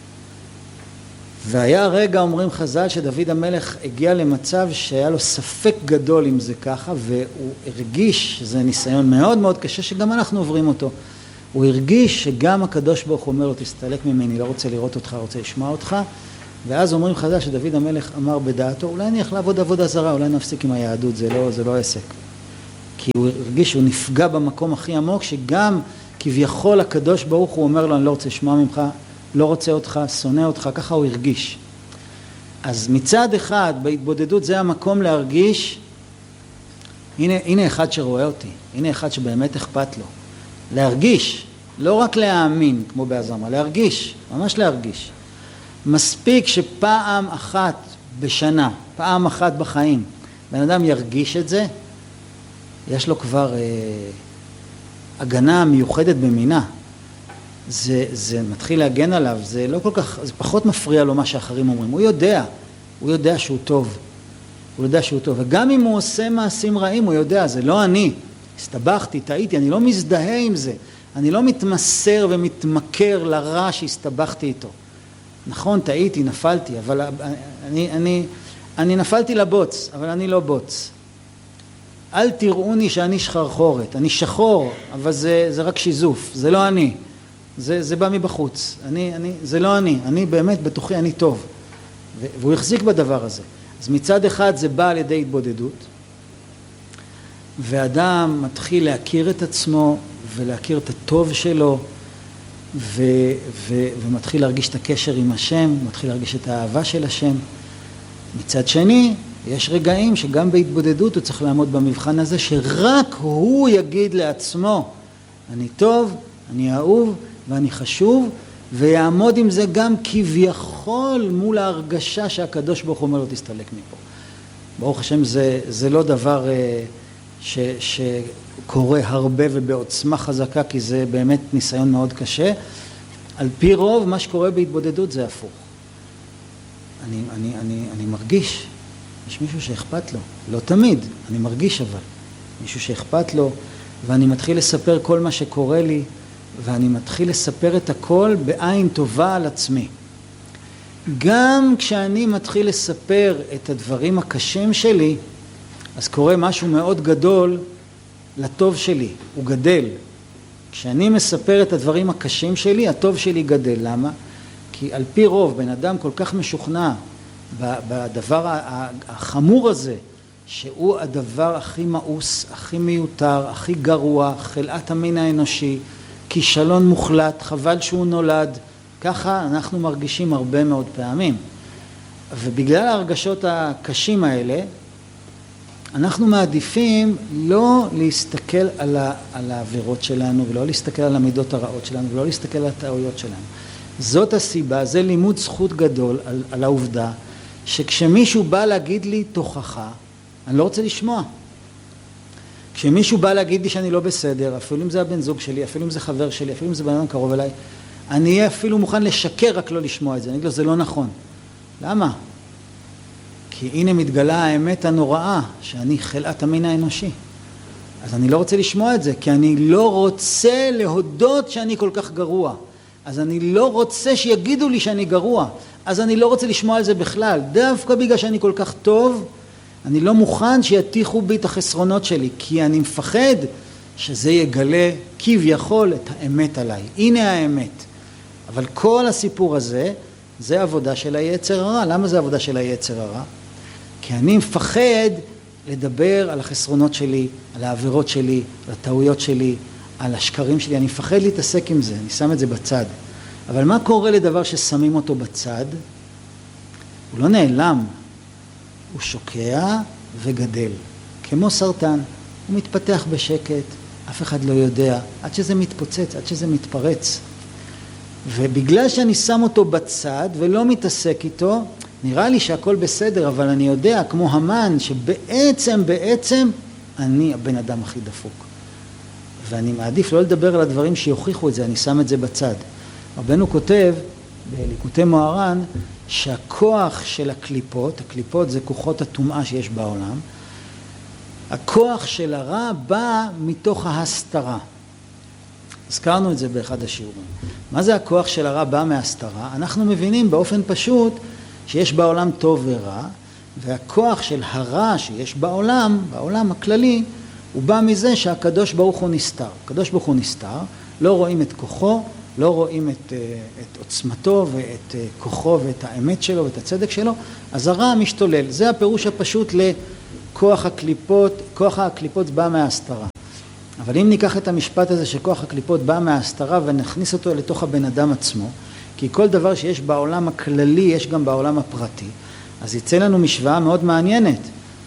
והיה רגע, אומרים חז"ל, שדוד המלך הגיע למצב שהיה לו ספק גדול אם זה ככה, והוא הרגיש, זה ניסיון מאוד מאוד קשה שגם אנחנו עוברים אותו, הוא הרגיש שגם הקדוש ברוך הוא אומר לו, תסתלק ממני, לא רוצה לראות אותך, רוצה לשמוע אותך. ואז אומרים חז"ל שדוד המלך אמר בדעתו, אולי אני יכול לעבוד עבודה זרה, אולי נפסיק עם היהדות, זה לא עסק. כי הוא הרגיש שהוא נפגע במקום הכי עמוק, שגם כביכול הקדוש ברוך הוא אומר לו, אני לא רוצה לשמוע ממך, לא רוצה אותך, שונא אותך, ככה הוא הרגיש. אז מצד אחד, בהתבודדות זה המקום להרגיש, הנה אחד שרואה אותי, הנה אחד שבאמת אכפת לו. להרגיש, לא רק להאמין, כמו בהזמרה, להרגיש, ממש להרגיש. מספיק שפעם אחת בשנה, פעם אחת בחיים, בן אדם ירגיש את זה, יש לו כבר הגנה מיוחדת במינה. זה מתחיל להגן עליו, זה לא כל כך, זה פחות מפריע לו מה שאחרים אומרים. הוא יודע שהוא טוב. הוא יודע שהוא טוב. וגם אם הוא עושה מעשים רעים, הוא יודע, זה לא אני. הסתבכתי, טעיתי, אני לא מזדהה עם זה. אני לא מתמסר ומתמכר לרע שהסתבכתי איתו. נכון, טעיתי, נפלתי, אבל אני נפלתי לבוץ, אבל אני לא בוץ. אל תראוני שאני שחרחורת, אני שחור, אבל זה רק שיזוף, זה לא אני. זה בא מבחוץ, זה לא אני באמת בתוכי, אני טוב. והוא החזיק בדבר הזה. אז מצד אחד זה בא על ידי התבודדות, ואדם מתחיל להכיר את עצמו ולהכיר את הטוב שלו, ומתחיל להרגיש את הקשר עם השם, מתחיל להרגיש את האהבה של השם. מצד שני, יש רגעים שגם בהתבודדות הוא צריך לעמוד במבחן הזה, שרק הוא יגיד לעצמו, אני טוב, אני אהוב ואני חשוב, ויעמוד עם זה גם כביכול מול ההרגשה שהקדוש ברוך הוא אומר לו תסתלק מפה. ברוך השם זה לא דבר שקורה הרבה ובעוצמה חזקה, כי זה באמת ניסיון מאוד קשה. על פי רוב מה שקורה בהתבודדות זה הפוך. אני מרגיש, יש מישהו שאכפת לו, לא תמיד, אני מרגיש אבל, מישהו שאכפת לו, ואני מתחיל לספר כל מה שקורה לי, ואני מתחיל לספר את הכל בעין טובה על עצמי. גם כשאני מתחיל לספר את הדברים הקשים שלי, אז קורה משהו מאוד גדול לטוב שלי, הוא גדל. כשאני מספר את הדברים הקשים שלי, הטוב שלי גדל. למה? כי על פי רוב, בן אדם כל כך משוכנע בדבר החמור הזה, שהוא הדבר הכי מאוס, הכי מיותר, הכי גרוע, חלאת המין האנושי, כישלון מוחלט, חבל שהוא נולד, ככה אנחנו מרגישים הרבה מאוד פעמים. ובגלל ההרגשות הקשים האלה, אנחנו מעדיפים לא להסתכל על העבירות שלנו, ולא להסתכל על המידות הרעות שלנו, ולא להסתכל על הטעויות שלנו. זאת הסיבה, זה לימוד זכות גדול על העובדה, שכשמישהו בא להגיד לי תוכחה, אני לא רוצה לשמוע. כשמישהו בא להגיד לי שאני לא בסדר, אפילו אם זה הבן זוג שלי, אפילו אם זה חבר שלי, אפילו אם זה בן אדם קרוב אליי, אני אהיה אפילו מוכן לשקר רק לא לשמוע את זה. אני אגיד לו, זה לא נכון. למה? כי הנה מתגלה האמת הנוראה, שאני חלאת המין האנושי. אז אני לא רוצה לשמוע את זה, כי אני לא רוצה להודות שאני כל כך גרוע. אז אני לא רוצה שיגידו לי שאני גרוע. אז אני לא רוצה לשמוע על זה בכלל. דווקא בגלל שאני כל כך טוב, אני לא מוכן שיתיחו בי את החסרונות שלי, כי אני מפחד שזה יגלה כביכול את האמת עליי. הנה האמת. אבל כל הסיפור הזה, זה עבודה של היצר הרע. למה זה עבודה של היצר הרע? כי אני מפחד לדבר על החסרונות שלי, על העבירות שלי, על הטעויות שלי, על השקרים שלי. אני מפחד להתעסק עם זה, אני שם את זה בצד. אבל מה קורה לדבר ששמים אותו בצד? הוא לא נעלם, הוא שוקע וגדל. כמו סרטן, הוא מתפתח בשקט, אף אחד לא יודע, עד שזה מתפוצץ, עד שזה מתפרץ. ובגלל שאני שם אותו בצד ולא מתעסק איתו, נראה לי שהכל בסדר, אבל אני יודע, כמו המן, שבעצם אני הבן אדם הכי דפוק. ואני מעדיף לא לדבר על הדברים שיוכיחו את זה, אני שם את זה בצד. רבנו כותב בליקוטי מוהר"ן, שהכוח של הקליפות, הקליפות זה כוחות הטומאה שיש בעולם, הכוח של הרע בא מתוך ההסתרה. הזכרנו את זה באחד השיעורים. מה זה הכוח של הרע בא מהסתרה? אנחנו מבינים באופן פשוט שיש בעולם טוב ורע, והכוח של הרע שיש בעולם הכללי, הוא בא מזה שהקדוש ברוך הוא נסתר. הקדוש ברוך הוא נסתר, לא רואים את כוחו, לא רואים את עוצמתו ואת כוחו ואת האמת שלו ואת הצדק שלו, אז הרע משתולל. זה הפירוש הפשוט לכוח הקליפות, כוח הקליפות בא מההסתרה. אבל אם ניקח את המשפט הזה שכוח הקליפות בא מההסתרה ונכניס אותו לתוך הבן אדם עצמו, כי כל דבר שיש בעולם הכללי יש גם בעולם הפרטי, אז יצא לנו משוואה מאוד מעניינת.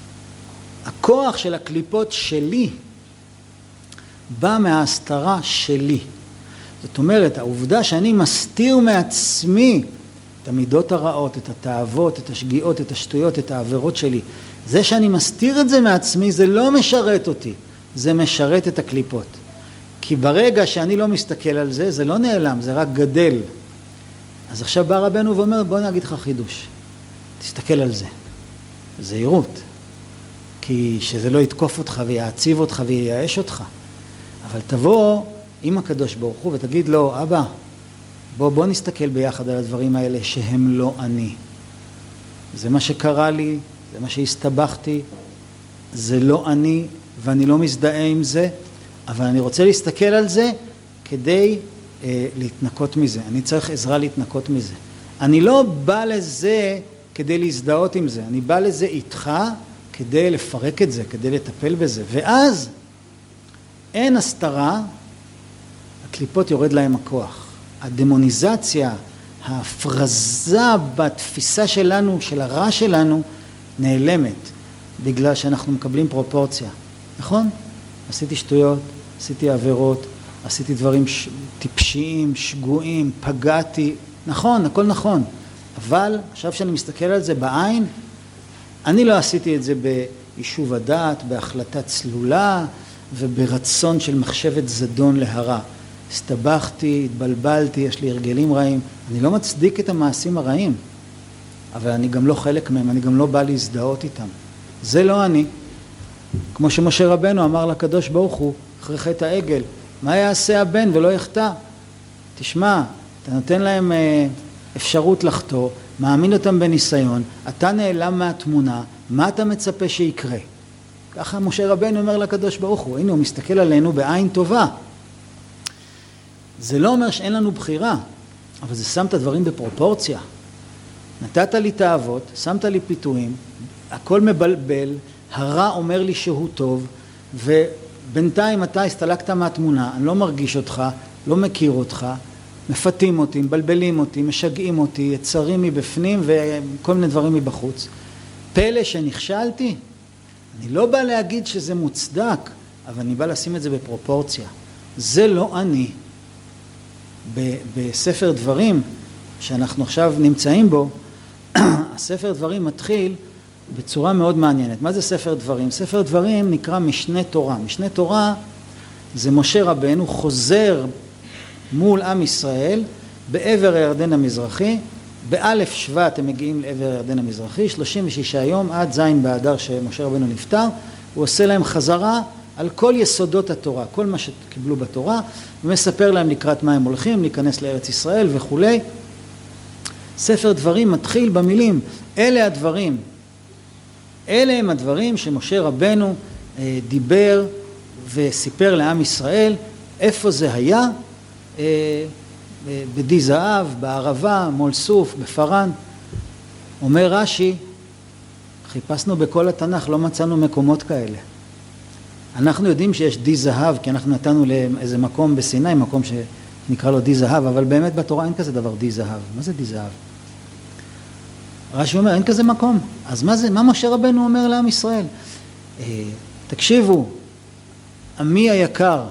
הכוח של הקליפות שלי בא מההסתרה שלי. זאת אומרת, העובדה שאני מסתיר מעצמי את המידות הרעות, את התאוות, את השגיאות, את השטויות, את העבירות שלי, זה שאני מסתיר את זה מעצמי, זה לא משרת אותי, זה משרת את הקליפות. כי ברגע שאני לא מסתכל על זה, זה לא נעלם, זה רק גדל. אז עכשיו בא רבנו ואומר, בוא נגיד לך חידוש, תסתכל על זה, זהירות, כי שזה לא יתקוף אותך ויעציב אותך וייאש אותך. אבל תבוא עם הקדוש ברוך הוא ותגיד לו, אבא, בוא נסתכל ביחד על הדברים האלה שהם לא אני. זה מה שקרה לי, זה מה שהסתבכתי, זה לא אני ואני לא מזדהה עם זה, אבל אני רוצה להסתכל על זה כדי להתנקות מזה. אני צריך עזרה להתנקות מזה. אני לא בא לזה כדי להזדהות עם זה, אני בא לזה איתך כדי לפרק את זה, כדי לטפל בזה. ואז אין הסתרה, הקליפות יורד להם הכוח. הדמוניזציה, ההפרזה בתפיסה שלנו, של הרע שלנו, נעלמת, בגלל שאנחנו מקבלים פרופורציה. נכון? עשיתי שטויות, עשיתי עבירות, עשיתי דברים טיפשיים, שגויים, פגעתי. נכון, הכל נכון. אבל עכשיו שאני מסתכל על זה בעין, אני לא עשיתי את זה ביישוב הדעת, בהחלטה צלולה וברצון של מחשבת זדון להרע. הסתבכתי, התבלבלתי, יש לי הרגלים רעים. אני לא מצדיק את המעשים הרעים, אבל אני גם לא חלק מהם, אני גם לא בא להזדהות איתם. זה לא אני. כמו שמשה רבנו אמר לקדוש ברוך הוא, אחרי חטא העגל, מה יעשה הבן ולא יחטא? תשמע, אתה נותן להם אפשרות לחטוא, מאמין אותם בניסיון, אתה נעלם מהתמונה, מה אתה מצפה שיקרה? ככה משה רבנו אומר לקדוש ברוך הוא, הנה הוא מסתכל עלינו בעין טובה. זה לא אומר שאין לנו בחירה, אבל זה שם את הדברים בפרופורציה. נתת לי תאוות, שמת לי פיתויים, הכל מבלבל, הרע אומר לי שהוא טוב, ובינתיים אתה הסתלקת מהתמונה, אני לא מרגיש אותך, לא מכיר אותך, מפתים אותי, מבלבלים אותי, משגעים אותי, יצרים מבפנים וכל מיני דברים מבחוץ. פלא שנכשלתי? אני לא בא להגיד שזה מוצדק, אבל אני בא לשים את זה בפרופורציה. זה לא אני. בספר דברים שאנחנו עכשיו נמצאים בו, הספר דברים מתחיל בצורה מאוד מעניינת. מה זה ספר דברים? ספר דברים נקרא משנה תורה. משנה תורה זה משה רבנו חוזר מול עם ישראל בעבר הירדן המזרחי. באלף שבט הם מגיעים לעבר הירדן המזרחי, 36 יום עד זין באדר שמשה רבנו נפטר. הוא עושה להם חזרה על כל יסודות התורה, כל מה שקיבלו בתורה, ומספר להם לקראת מה הם הולכים, להיכנס לארץ ישראל וכו'. ספר דברים מתחיל במילים, אלה הדברים. אלה הם הדברים שמשה רבנו דיבר וסיפר לעם ישראל, איפה זה היה? בדי זהב, בערבה, מול סוף, בפרן. אומר רש"י, חיפשנו בכל התנ"ך, לא מצאנו מקומות כאלה. אנחנו יודעים שיש די זהב, כי אנחנו נתנו לאיזה מקום בסיני, מקום שנקרא לו די זהב, אבל באמת בתורה אין כזה דבר די זהב. מה זה די זהב? רש"י אומר, אין כזה מקום. אז מה משה רבנו אומר לעם ישראל? תקשיבו, עמי היקר,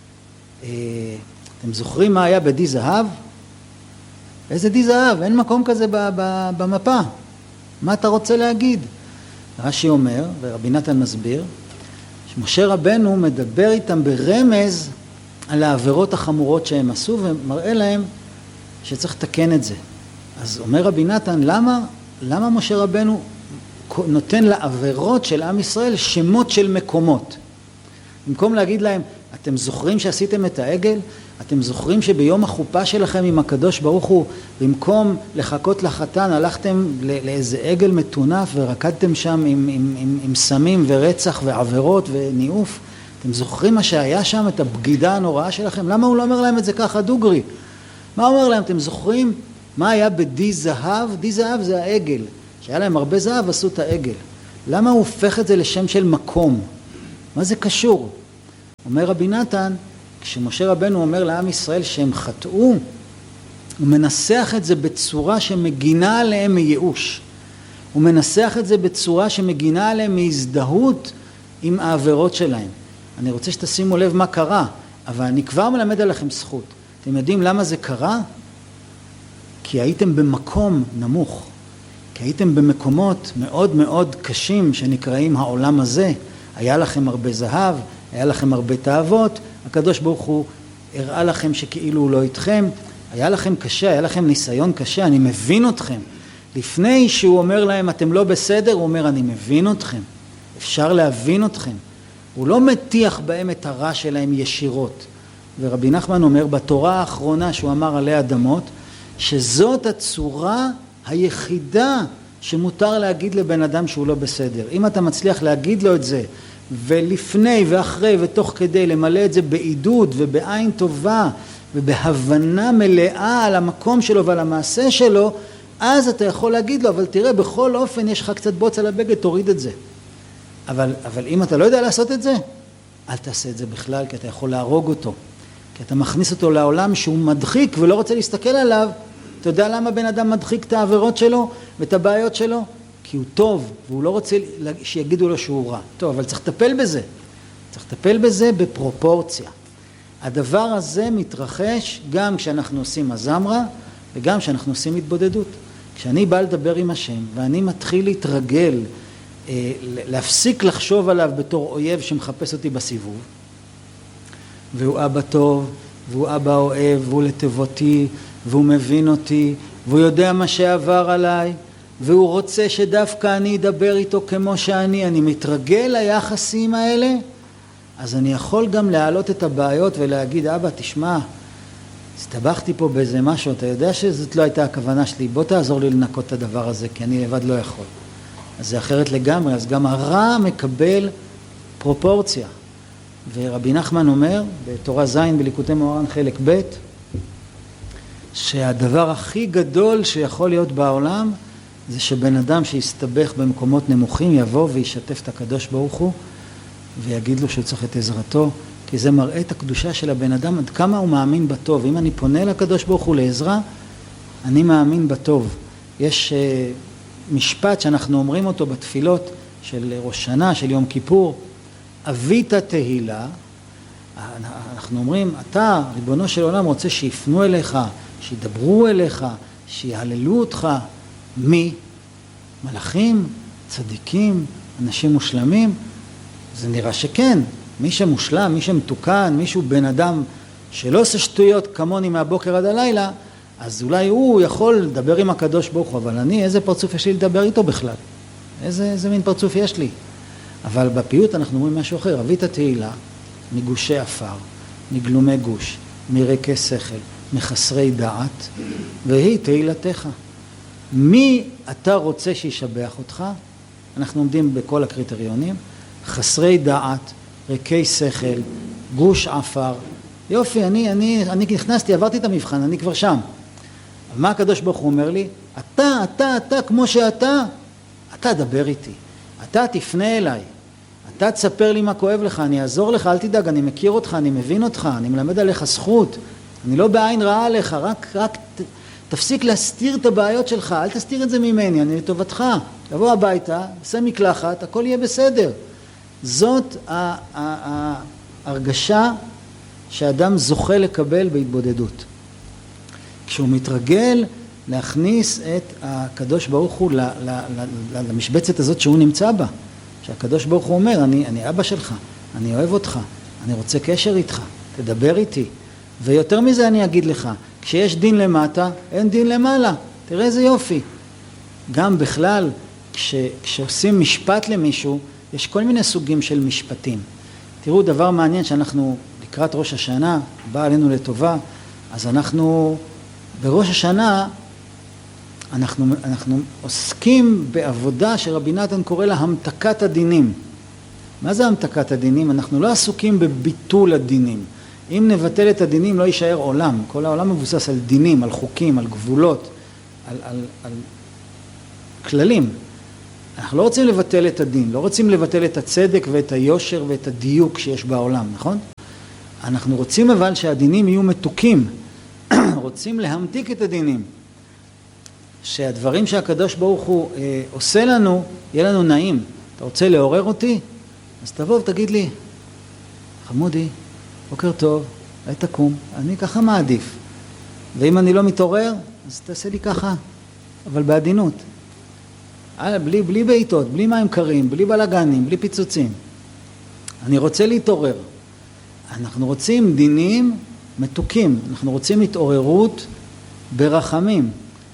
אתם זוכרים מה היה בדי זהב? איזה די זהב? אין מקום כזה במפה. מה אתה רוצה להגיד? רש"י אומר, ורבי נתן מסביר, שמשה רבנו מדבר איתם ברמז על העבירות החמורות שהם עשו, ומראה להם שצריך לתקן את זה. אז אומר רבי נתן, למה משה רבנו נותן לעבירות של עם ישראל שמות של מקומות? במקום להגיד להם, אתם זוכרים שעשיתם את העגל? אתם זוכרים שביום החופה שלכם עם הקדוש ברוך הוא, במקום לחכות לחתן, הלכתם לאיזה עגל מטונף ורקדתם שם עם סמים ורצח ועבירות וניאוף? אתם זוכרים מה שהיה שם, את הבגידה הנוראה שלכם? למה הוא לא אומר להם את זה ככה דוגרי? מה הוא אומר להם? אתם זוכרים מה היה בדי זהב? די זהב זה העגל. שהיה להם הרבה זהב, עשו את העגל. למה הוא הופך את זה לשם של מקום? מה זה קשור? אומר רבי נתן, כשמשה רבנו אומר לעם ישראל שהם חטאו, הוא מנסח את זה בצורה שמגינה עליהם מייאוש. הוא מנסח את זה בצורה שמגינה עליהם מהזדהות עם העבירות שלהם. אני רוצה שתשימו לב מה קרה, אבל אני כבר מלמד עליכם זכות. אתם יודעים למה זה קרה? כי הייתם במקום נמוך. כי הייתם במקומות מאוד מאוד קשים שנקראים העולם הזה. היה לכם הרבה זהב, היה לכם הרבה תאוות, הקדוש ברוך הוא הראה לכם שכאילו הוא לא איתכם, היה לכם קשה, היה לכם ניסיון קשה, אני מבין אתכם. לפני שהוא אומר להם אתם לא בסדר, הוא אומר אני מבין אתכם, אפשר להבין אתכם. הוא לא מטיח בהם את הרע שלהם ישירות. ורבי נחמן אומר בתורה האחרונה שהוא אמר עלי אדמות, שזאת הצורה היחידה שמותר להגיד לבן אדם שהוא לא בסדר. אם אתה מצליח להגיד לו את זה, ולפני ואחרי ותוך כדי למלא את זה בעידוד ובעין טובה ובהבנה מלאה על המקום שלו ועל המעשה שלו, אז אתה יכול להגיד לו, אבל תראה, בכל אופן יש לך קצת בוץ על הבגד, תוריד את זה. אבל אם אתה לא יודע לעשות את זה, אל תעשה את זה בכלל, כי אתה יכול להרוג אותו. כי אתה מכניס אותו לעולם שהוא מדחיק ולא רוצה להסתכל עליו. אתה יודע למה בן אדם מדחיק את העבירות שלו ואת הבעיות שלו? כי הוא טוב, והוא לא רוצה שיגידו לו שהוא רע. טוב, אבל צריך לטפל בזה. צריך לטפל בזה בפרופורציה. הדבר הזה מתרחש גם כשאנחנו עושים הזמרה, וגם כשאנחנו עושים התבודדות. כשאני בא לדבר עם השם, ואני מתחיל להתרגל להפסיק לחשוב עליו בתור אויב שמחפש אותי בסיבוב, והוא אבא טוב, והוא אבא אוהב, והוא לטובתי, והוא מבין אותי, והוא יודע מה שעבר עליי, והוא רוצה שדווקא אני אדבר איתו כמו אני מתרגל ליחסים האלה, אז אני יכול גם להעלות את הבעיות ולהגיד, אבא, תשמע, הסתבכתי פה באיזה משהו, אתה יודע שזאת לא הייתה הכוונה שלי, בוא תעזור לי לנקות את הדבר הזה, כי אני לבד לא יכול. אז זה אחרת לגמרי, אז גם הרע מקבל פרופורציה. ורבי נחמן אומר, בתורה ז' בליקוטי מוהר"ן חלק ב', שהדבר הכי גדול שיכול להיות בעולם, זה שבן אדם שיסתבך במקומות נמוכים יבוא וישתף את הקדוש ברוך הוא, ויגיד לו שהוא צריך את עזרתו, כי זה מראה את הקדושה של הבן אדם, עד כמה הוא מאמין בטוב. אם אני פונה לקדוש ברוך הוא לעזרה, אני מאמין בטוב. יש משפט שאנחנו אומרים אותו בתפילות של ראש שנה, של יום כיפור, אבית תהילה, אנחנו אומרים, אתה, ריבונו של עולם, רוצה שיפנו אליך, שידברו אליך, שיהללו אותך. מי? מלאכים, צדיקים, אנשים מושלמים? זה נראה שכן. מי שמושלם, מי שמתוקן, מישהו בן אדם שלא עושה שטויות כמוני מהבוקר עד הלילה, אז אולי הוא יכול לדבר עם הקדוש ברוך הוא, אבל אני, איזה פרצוף יש לי לדבר איתו בכלל? איזה מין פרצוף יש לי? אבל בפיוט אנחנו אומרים משהו אחר, אבית תהילה, מגושי עפר, מגלומי גוש, מריקי שכל, מחסרי דעת, והיא תהילתך. מי אתה רוצה שישבח אותך? אנחנו עומדים בכל הקריטריונים, חסרי דעת, ריקי שכל, גוש עפר. יופי, אני נכנסתי, עברתי את המבחן, אני כבר שם. מה הקדוש ברוך הוא אומר לי? אתה, כמו שאתה, אתה דבר איתי. אתה תפנה אליי. אתה תספר לי מה כואב לך, אני אעזור לך, אל תדאג, אני מכיר אותך, אני מבין אותך, אני מלמד עליך זכות. אני לא בעין רעה עליך, רק תפסיק להסתיר את הבעיות שלך, אל תסתיר את זה ממני, אני לטובתך. תבוא הביתה, עשה מקלחת, הכל יהיה בסדר. זאת ההרגשה שאדם זוכה לקבל בהתבודדות. כשהוא מתרגל להכניס את הקדוש ברוך הוא למשבצת הזאת שהוא נמצא בה. שהקדוש ברוך הוא אומר, אני אבא שלך, אני אוהב אותך, אני רוצה קשר איתך, תדבר איתי. ויותר מזה אני אגיד לך, כשיש דין למטה, אין דין למעלה. תראה איזה יופי. גם בכלל, כשעושים משפט למישהו, יש כל מיני סוגים של משפטים. תראו, דבר מעניין שאנחנו לקראת ראש השנה, בא עלינו לטובה, אז אנחנו בראש השנה, אנחנו עוסקים בעבודה שרבי נתן קורא לה המתקת הדינים. מה זה המתקת הדינים? אנחנו לא עסוקים בביטול הדינים. אם נבטל את הדינים לא יישאר עולם. כל העולם מבוסס על דינים, על חוקים, על גבולות, על כללים. אנחנו לא רוצים לבטל את הדין, לא רוצים לבטל את הצדק ואת היושר ואת הדיוק שיש בעולם, נכון? אנחנו רוצים אבל שהדינים יהיו מתוקים. רוצים להמתיק את הדינים. שהדברים שהקדוש ברוך הוא עושה לנו, יהיה לנו נעים. אתה רוצה לעורר אותי? אז תבוא ותגיד לי, חמודי, בוקר טוב, אולי תקום, אני ככה מעדיף. ואם אני לא מתעורר, אז תעשה לי ככה, אבל בעדינות. בלי בעיתות, בלי מים קרים, בלי בלגנים, בלי פיצוצים. אני רוצה להתעורר. אנחנו רוצים דינים מתוקים, אנחנו רוצים התעוררות ברחמים.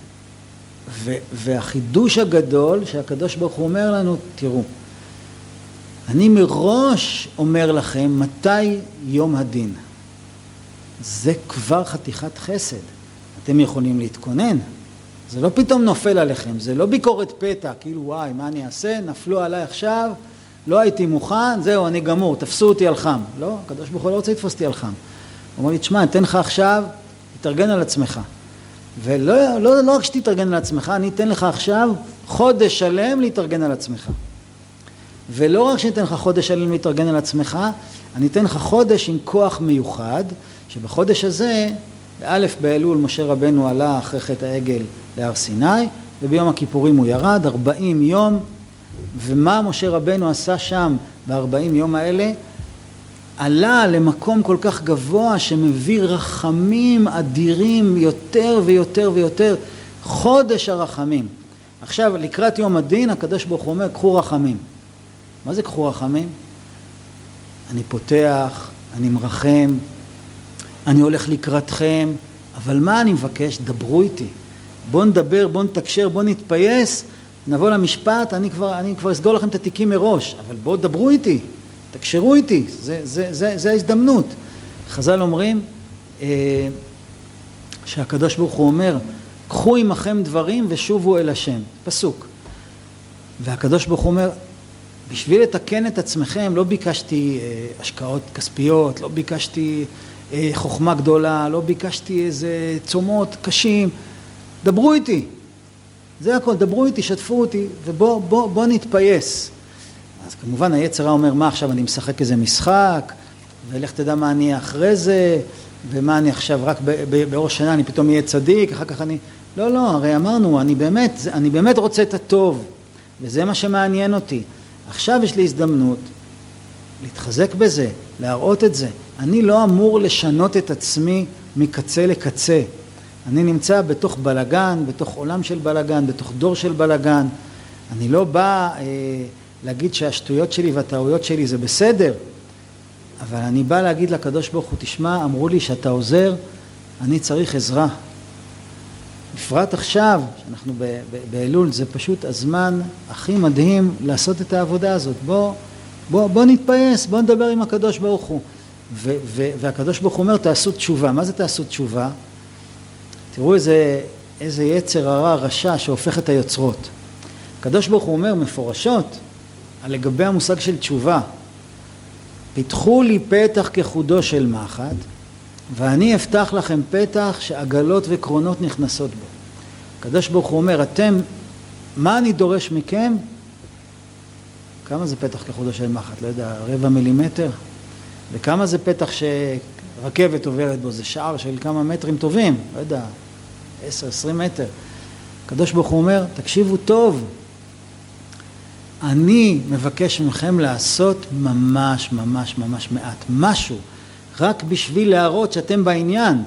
והחידוש הגדול שהקדוש ברוך הוא אומר לנו, תראו, אני מראש אומר לכם מתי יום הדין. זה כבר חתיכת חסד. אתם יכולים להתכונן. זה לא פתאום נופל עליכם, זה לא ביקורת פתע, כאילו וואי, מה אני אעשה? נפלו עליי עכשיו, לא הייתי מוכן, זהו, אני גמור, תפסו אותי על חם. לא, הקדוש ברוך הוא לא רוצה לתפוס אותי על חם. הוא אומר לי, תשמע, אתן לך עכשיו, תתארגן על עצמך. ולא רק שתתארגן על עצמך, אני אתן לך עכשיו חודש שלם להתארגן על עצמך. ולא רק שניתן לך חודש שלם להתארגן על עצמך, אני אתן לך חודש עם כוח מיוחד, שבחודש הזה, באלף באלול משה רבנו עלה אחרי חטא העגל להר סיני, וביום הכיפורים הוא ירד 40 יום, ומה משה רבנו עשה שם ב-40 יום האלה? עלה למקום כל כך גבוה שמביא רחמים אדירים יותר ויותר ויותר, חודש הרחמים. עכשיו, לקראת יום הדין, הקדוש ברוך הוא אומר, קחו רחמים. מה זה קחו רחמים? אני פותח, אני מרחם, אני הולך לקראתכם, אבל מה אני מבקש? דברו איתי. בואו נדבר, בואו נתקשר, בואו נתפייס, נבוא למשפט, אני כבר אסגור לכם את התיקים מראש, אבל בואו דברו איתי, תקשרו איתי, זה ההזדמנות. חז"ל אומרים שהקדוש ברוך הוא אומר, קחו עמכם דברים ושובו אל השם, פסוק. והקדוש ברוך הוא אומר, בשביל לתקן את עצמכם, לא ביקשתי השקעות כספיות, לא ביקשתי חוכמה גדולה, לא ביקשתי איזה צומות קשים, דברו איתי. זה הכל, דברו איתי, שתפו אותי, ובוא נתפייס. אז כמובן היצר הרע אומר, מה עכשיו אני משחק איזה משחק, ולך תדע מה אני אחרי זה, ומה אני עכשיו רק בראש שנה אני פתאום אהיה צדיק, אחר כך אני... לא, הרי אמרנו, אני באמת רוצה את הטוב, וזה מה שמעניין אותי. עכשיו יש לי הזדמנות להתחזק בזה, להראות את זה. אני לא אמור לשנות את עצמי מקצה לקצה. אני נמצא בתוך בלגן, בתוך עולם של בלגן, בתוך דור של בלגן. אני לא בא להגיד שהשטויות שלי והטעויות שלי זה בסדר, אבל אני בא להגיד לקדוש ברוך הוא, תשמע, אמרו לי שאתה עוזר, אני צריך עזרה. בפרט עכשיו, שאנחנו באלול, זה פשוט הזמן הכי מדהים לעשות את העבודה הזאת. בוא נתפייס, בוא נדבר עם הקדוש ברוך הוא. והקדוש ברוך הוא אומר, תעשו תשובה. מה זה תעשו תשובה? תראו איזה יצר הרע רשע שהופך את היוצרות. הקדוש ברוך הוא אומר מפורשות לגבי המושג של תשובה, פיתחו לי פתח כחודו של מחט, ואני אפתח לכם פתח שעגלות וקרונות נכנסות בו. הקדוש ברוך הוא אומר, מה אני דורש מכם? כמה זה פתח כחודו של מחט? לא יודע, 0.25 מילימטר? וכמה זה פתח שרכבת עוברת בו? זה שער של כמה מטרים טובים, לא יודע, 10-20 מטר. הקדוש ברוך הוא אומר, תקשיבו טוב, אני מבקש מכם לעשות ממש מעט, משהו, רק בשביל להראות שאתם בעניין.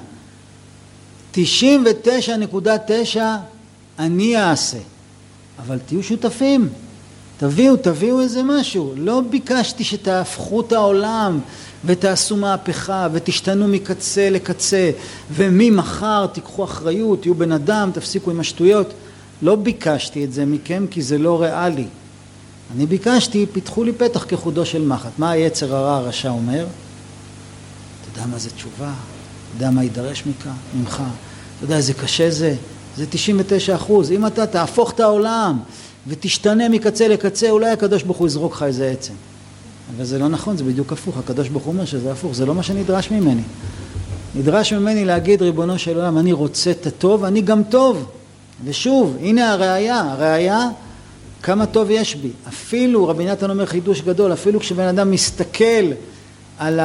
99.9 אני אעשה, אבל תהיו שותפים, תביאו איזה משהו. לא ביקשתי שתהפכו את העולם ותעשו מהפכה ותשתנו מקצה לקצה, וממחר תיקחו אחריות, תהיו בן אדם, תפסיקו עם השטויות. לא ביקשתי את זה מכם כי זה לא ריאלי. אני ביקשתי, פיתחו לי פתח כחודו של מחט. מה היצר הרע הרשע אומר? אתה יודע מה זה תשובה? אתה יודע מה יידרש ממך? אתה יודע איזה קשה זה? זה 99%. אם אתה תהפוך את העולם ותשתנה מקצה לקצה, אולי הקדוש ברוך הוא יזרוק לך איזה עצם. אבל זה לא נכון, זה בדיוק הפוך. הקדוש ברוך הוא אומר שזה הפוך, זה לא מה שנדרש ממני. נדרש ממני להגיד, ריבונו של עולם, אני רוצה את הטוב, אני גם טוב. ושוב, הנה הראיה, כמה טוב יש בי. אפילו, רבי נתן אומר חידוש גדול, אפילו כשבן אדם מסתכל על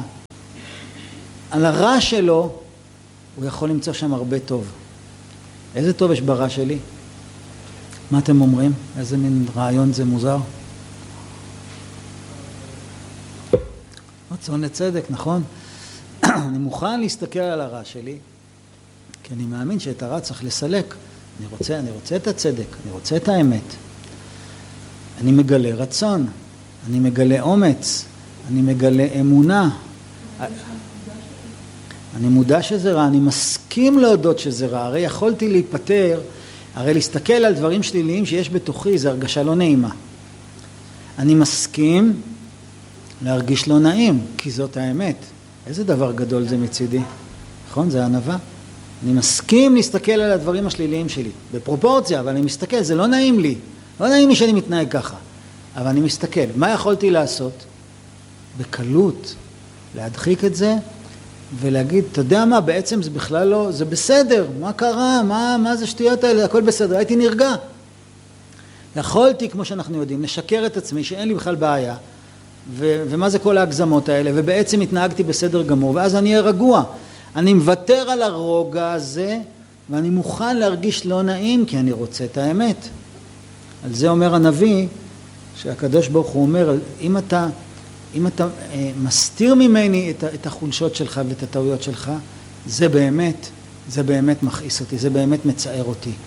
הרע שלו, הוא יכול למצוא שם הרבה טוב. איזה טוב יש ברע שלי? מה אתם אומרים? איזה מין רעיון זה מוזר? רצון לצדק, נכון? אני מוכן להסתכל על הרע שלי, כי אני מאמין שאת הרע צריך לסלק. אני רוצה את הצדק, אני רוצה את האמת. אני מגלה רצון, אני מגלה אומץ, אני מגלה אמונה. אני מודע שזה רע, אני מסכים להודות שזה רע. הרי יכולתי להיפטר, הרי להסתכל על דברים שליליים שיש בתוכי, זה הרגשה לא נעימה. אני מסכים להרגיש לא נעים, כי זאת האמת. איזה דבר גדול זה מצידי, נכון? זה ענווה. אני מסכים להסתכל על הדברים השליליים שלי, בפרופורציה, אבל אני מסתכל, זה לא נעים לי. לא נעים לי שאני מתנהג ככה, אבל אני מסתכל. מה יכולתי לעשות? בקלות, להדחיק את זה, ולהגיד, אתה יודע מה, בעצם זה בכלל לא, זה בסדר, מה קרה, מה זה שטויות האלה, הכל בסדר, הייתי נרגע. יכולתי, כמו שאנחנו יודעים, לשקר את עצמי, שאין לי בכלל בעיה, ומה זה כל ההגזמות האלה, ובעצם התנהגתי בסדר גמור, ואז אני אהיה רגוע. אני מוותר על הרוגע הזה, ואני מוכן להרגיש לא נעים, כי אני רוצה את האמת. על זה אומר הנביא, שהקדוש ברוך הוא אומר, אם אתה מסתיר ממני את החולשות שלך ואת הטעויות שלך, זה באמת מכעיס אותי, זה באמת מצער אותי.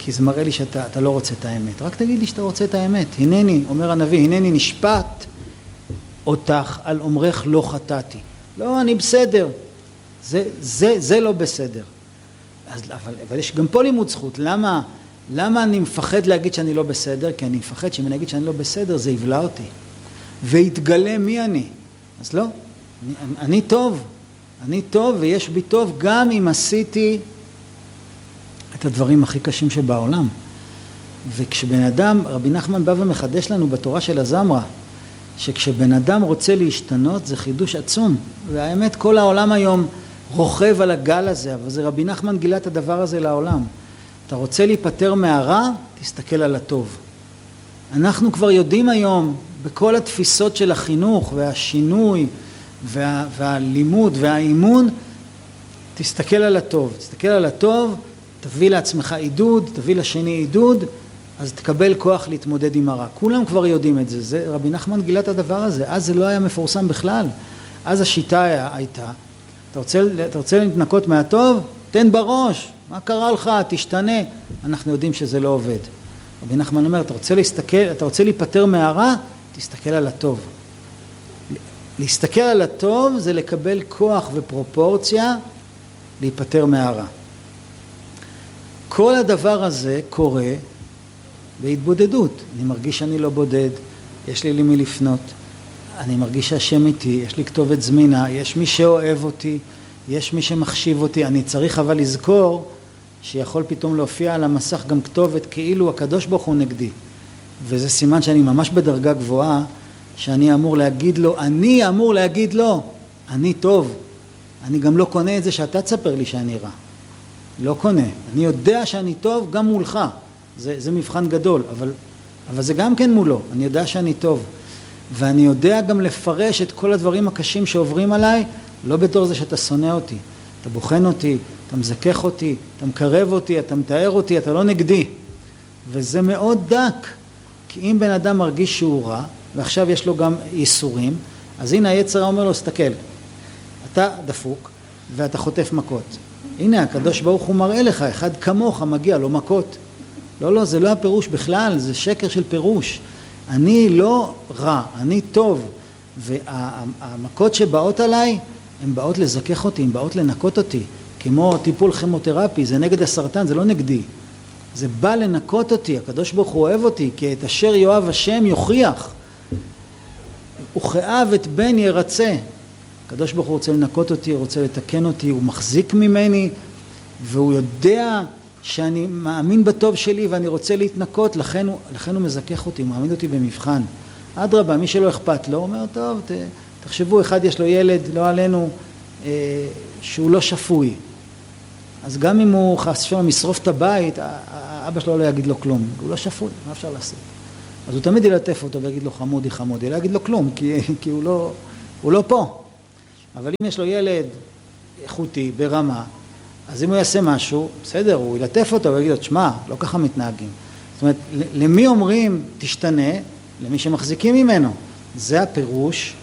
כי זה מראה לי שאתה לא רוצה את האמת. רק תגיד לי שאתה רוצה את האמת. הנני, אומר הנביא, הנני נשפט אותך על אומרך לא חטאתי. לא, אני בסדר. זה לא בסדר. אבל יש גם פה לימוד זכות. למה אני מפחד להגיד שאני לא בסדר? כי אני מפחד שאם אני אגיד שאני לא בסדר, זה יבלע אותי. ויתגלה מי אני. אז לא, אני טוב. אני טוב ויש בי טוב גם אם עשיתי את הדברים הכי קשים שבעולם. וכשבן אדם, רבי נחמן בא ומחדש לנו בתורה של הזמרה, שכשבן אדם רוצה להשתנות זה חידוש עצום. והאמת כל העולם היום רוכב על הגל הזה, אבל זה רבי נחמן גילה את הדבר הזה לעולם. אתה רוצה להיפטר מהרע, תסתכל על הטוב. אנחנו כבר יודעים היום בכל התפיסות של החינוך והשינוי והלימוד והאימון, תסתכל על הטוב. תסתכל על הטוב, תביא לעצמך עידוד, תביא לשני עידוד, אז תקבל כוח להתמודד עם הרע. כולם כבר יודעים את זה. רבי נחמן גילה את הדבר הזה. אז זה לא היה מפורסם בכלל. אז השיטה הייתה, אתה רוצה להתנקות מהטוב? תן בראש. מה קרה לך? תשתנה. אנחנו יודעים שזה לא עובד. רבי נחמן אומר, אתה רוצה להיפטר מהרע? תסתכל על הטוב. להסתכל על הטוב זה לקבל כוח ופרופורציה להיפטר מהרע. כל הדבר הזה קורה בהתבודדות. אני מרגיש שאני לא בודד, יש לי למי לפנות, אני מרגיש שהשם איתי, יש לי כתובת זמינה, יש מי שאוהב אותי, יש מי שמחשיב אותי. אני צריך אבל לזכור שיכול פתאום להופיע על המסך גם כתובת כאילו הקדוש ברוך הוא נגדי. וזה סימן שאני ממש בדרגה גבוהה, שאני אמור להגיד לו, אני טוב. אני גם לא קונה את זה שאתה תספר לי שאני רע. לא קונה. אני יודע שאני טוב גם מולך. זה מבחן גדול, אבל זה גם כן מולו. אני יודע שאני טוב. ואני יודע גם לפרש את כל הדברים הקשים שעוברים עליי, לא בתור זה שאתה שונא אותי. אתה בוחן אותי, אתה מזכך אותי, אתה מקרב אותי, אתה מתאר אותי, אתה לא נגדי. וזה מאוד דק. כי אם בן אדם מרגיש שהוא רע, ועכשיו יש לו גם ייסורים, אז הנה היצר אומר לו, סתכל, אתה דפוק ואתה חוטף מכות. הנה הקדוש ברוך הוא מראה לך, אחד כמוך מגיע לו מכות. לא, זה לא הפירוש בכלל, זה שקר של פירוש. אני לא רע, אני טוב. והמכות שבאות עליי, הן באות לזכך אותי, הן באות לנקות אותי. כמו טיפול כימותרפי, זה נגד הסרטן, זה לא נגדי. זה בא לנקות אותי, הקדוש ברוך הוא אוהב אותי, כי את אשר יאהב השם יוכיח. וכאב את בן ירצה. הקדוש ברוך הוא רוצה לנקות אותי, רוצה לתקן אותי, הוא מחזיק ממני, והוא יודע שאני מאמין בטוב שלי ואני רוצה להתנקות, לכן הוא מזכך אותי, הוא מעמיד אותי במבחן. אדרבה, מי שלא אכפת לו, אומר, טוב, תחשבו, אחד יש לו ילד, לא עלינו, שהוא לא שפוי. אז גם אם הוא חסר משרוף את הבית, האבא שלו לא יגיד לו כלום, הוא לא שפוי, מה אפשר לעשות? אז הוא תמיד ילטף אותו ויגיד לו חמודי, לא יגיד לו כלום, כי הוא לא פה. אבל אם יש לו ילד איכותי, ברמה, אז אם הוא יעשה משהו, בסדר, הוא ילטף אותו ויגיד לו, תשמע, לא ככה מתנהגים. זאת אומרת, למי אומרים תשתנה? למי שמחזיקים ממנו. זה הפירוש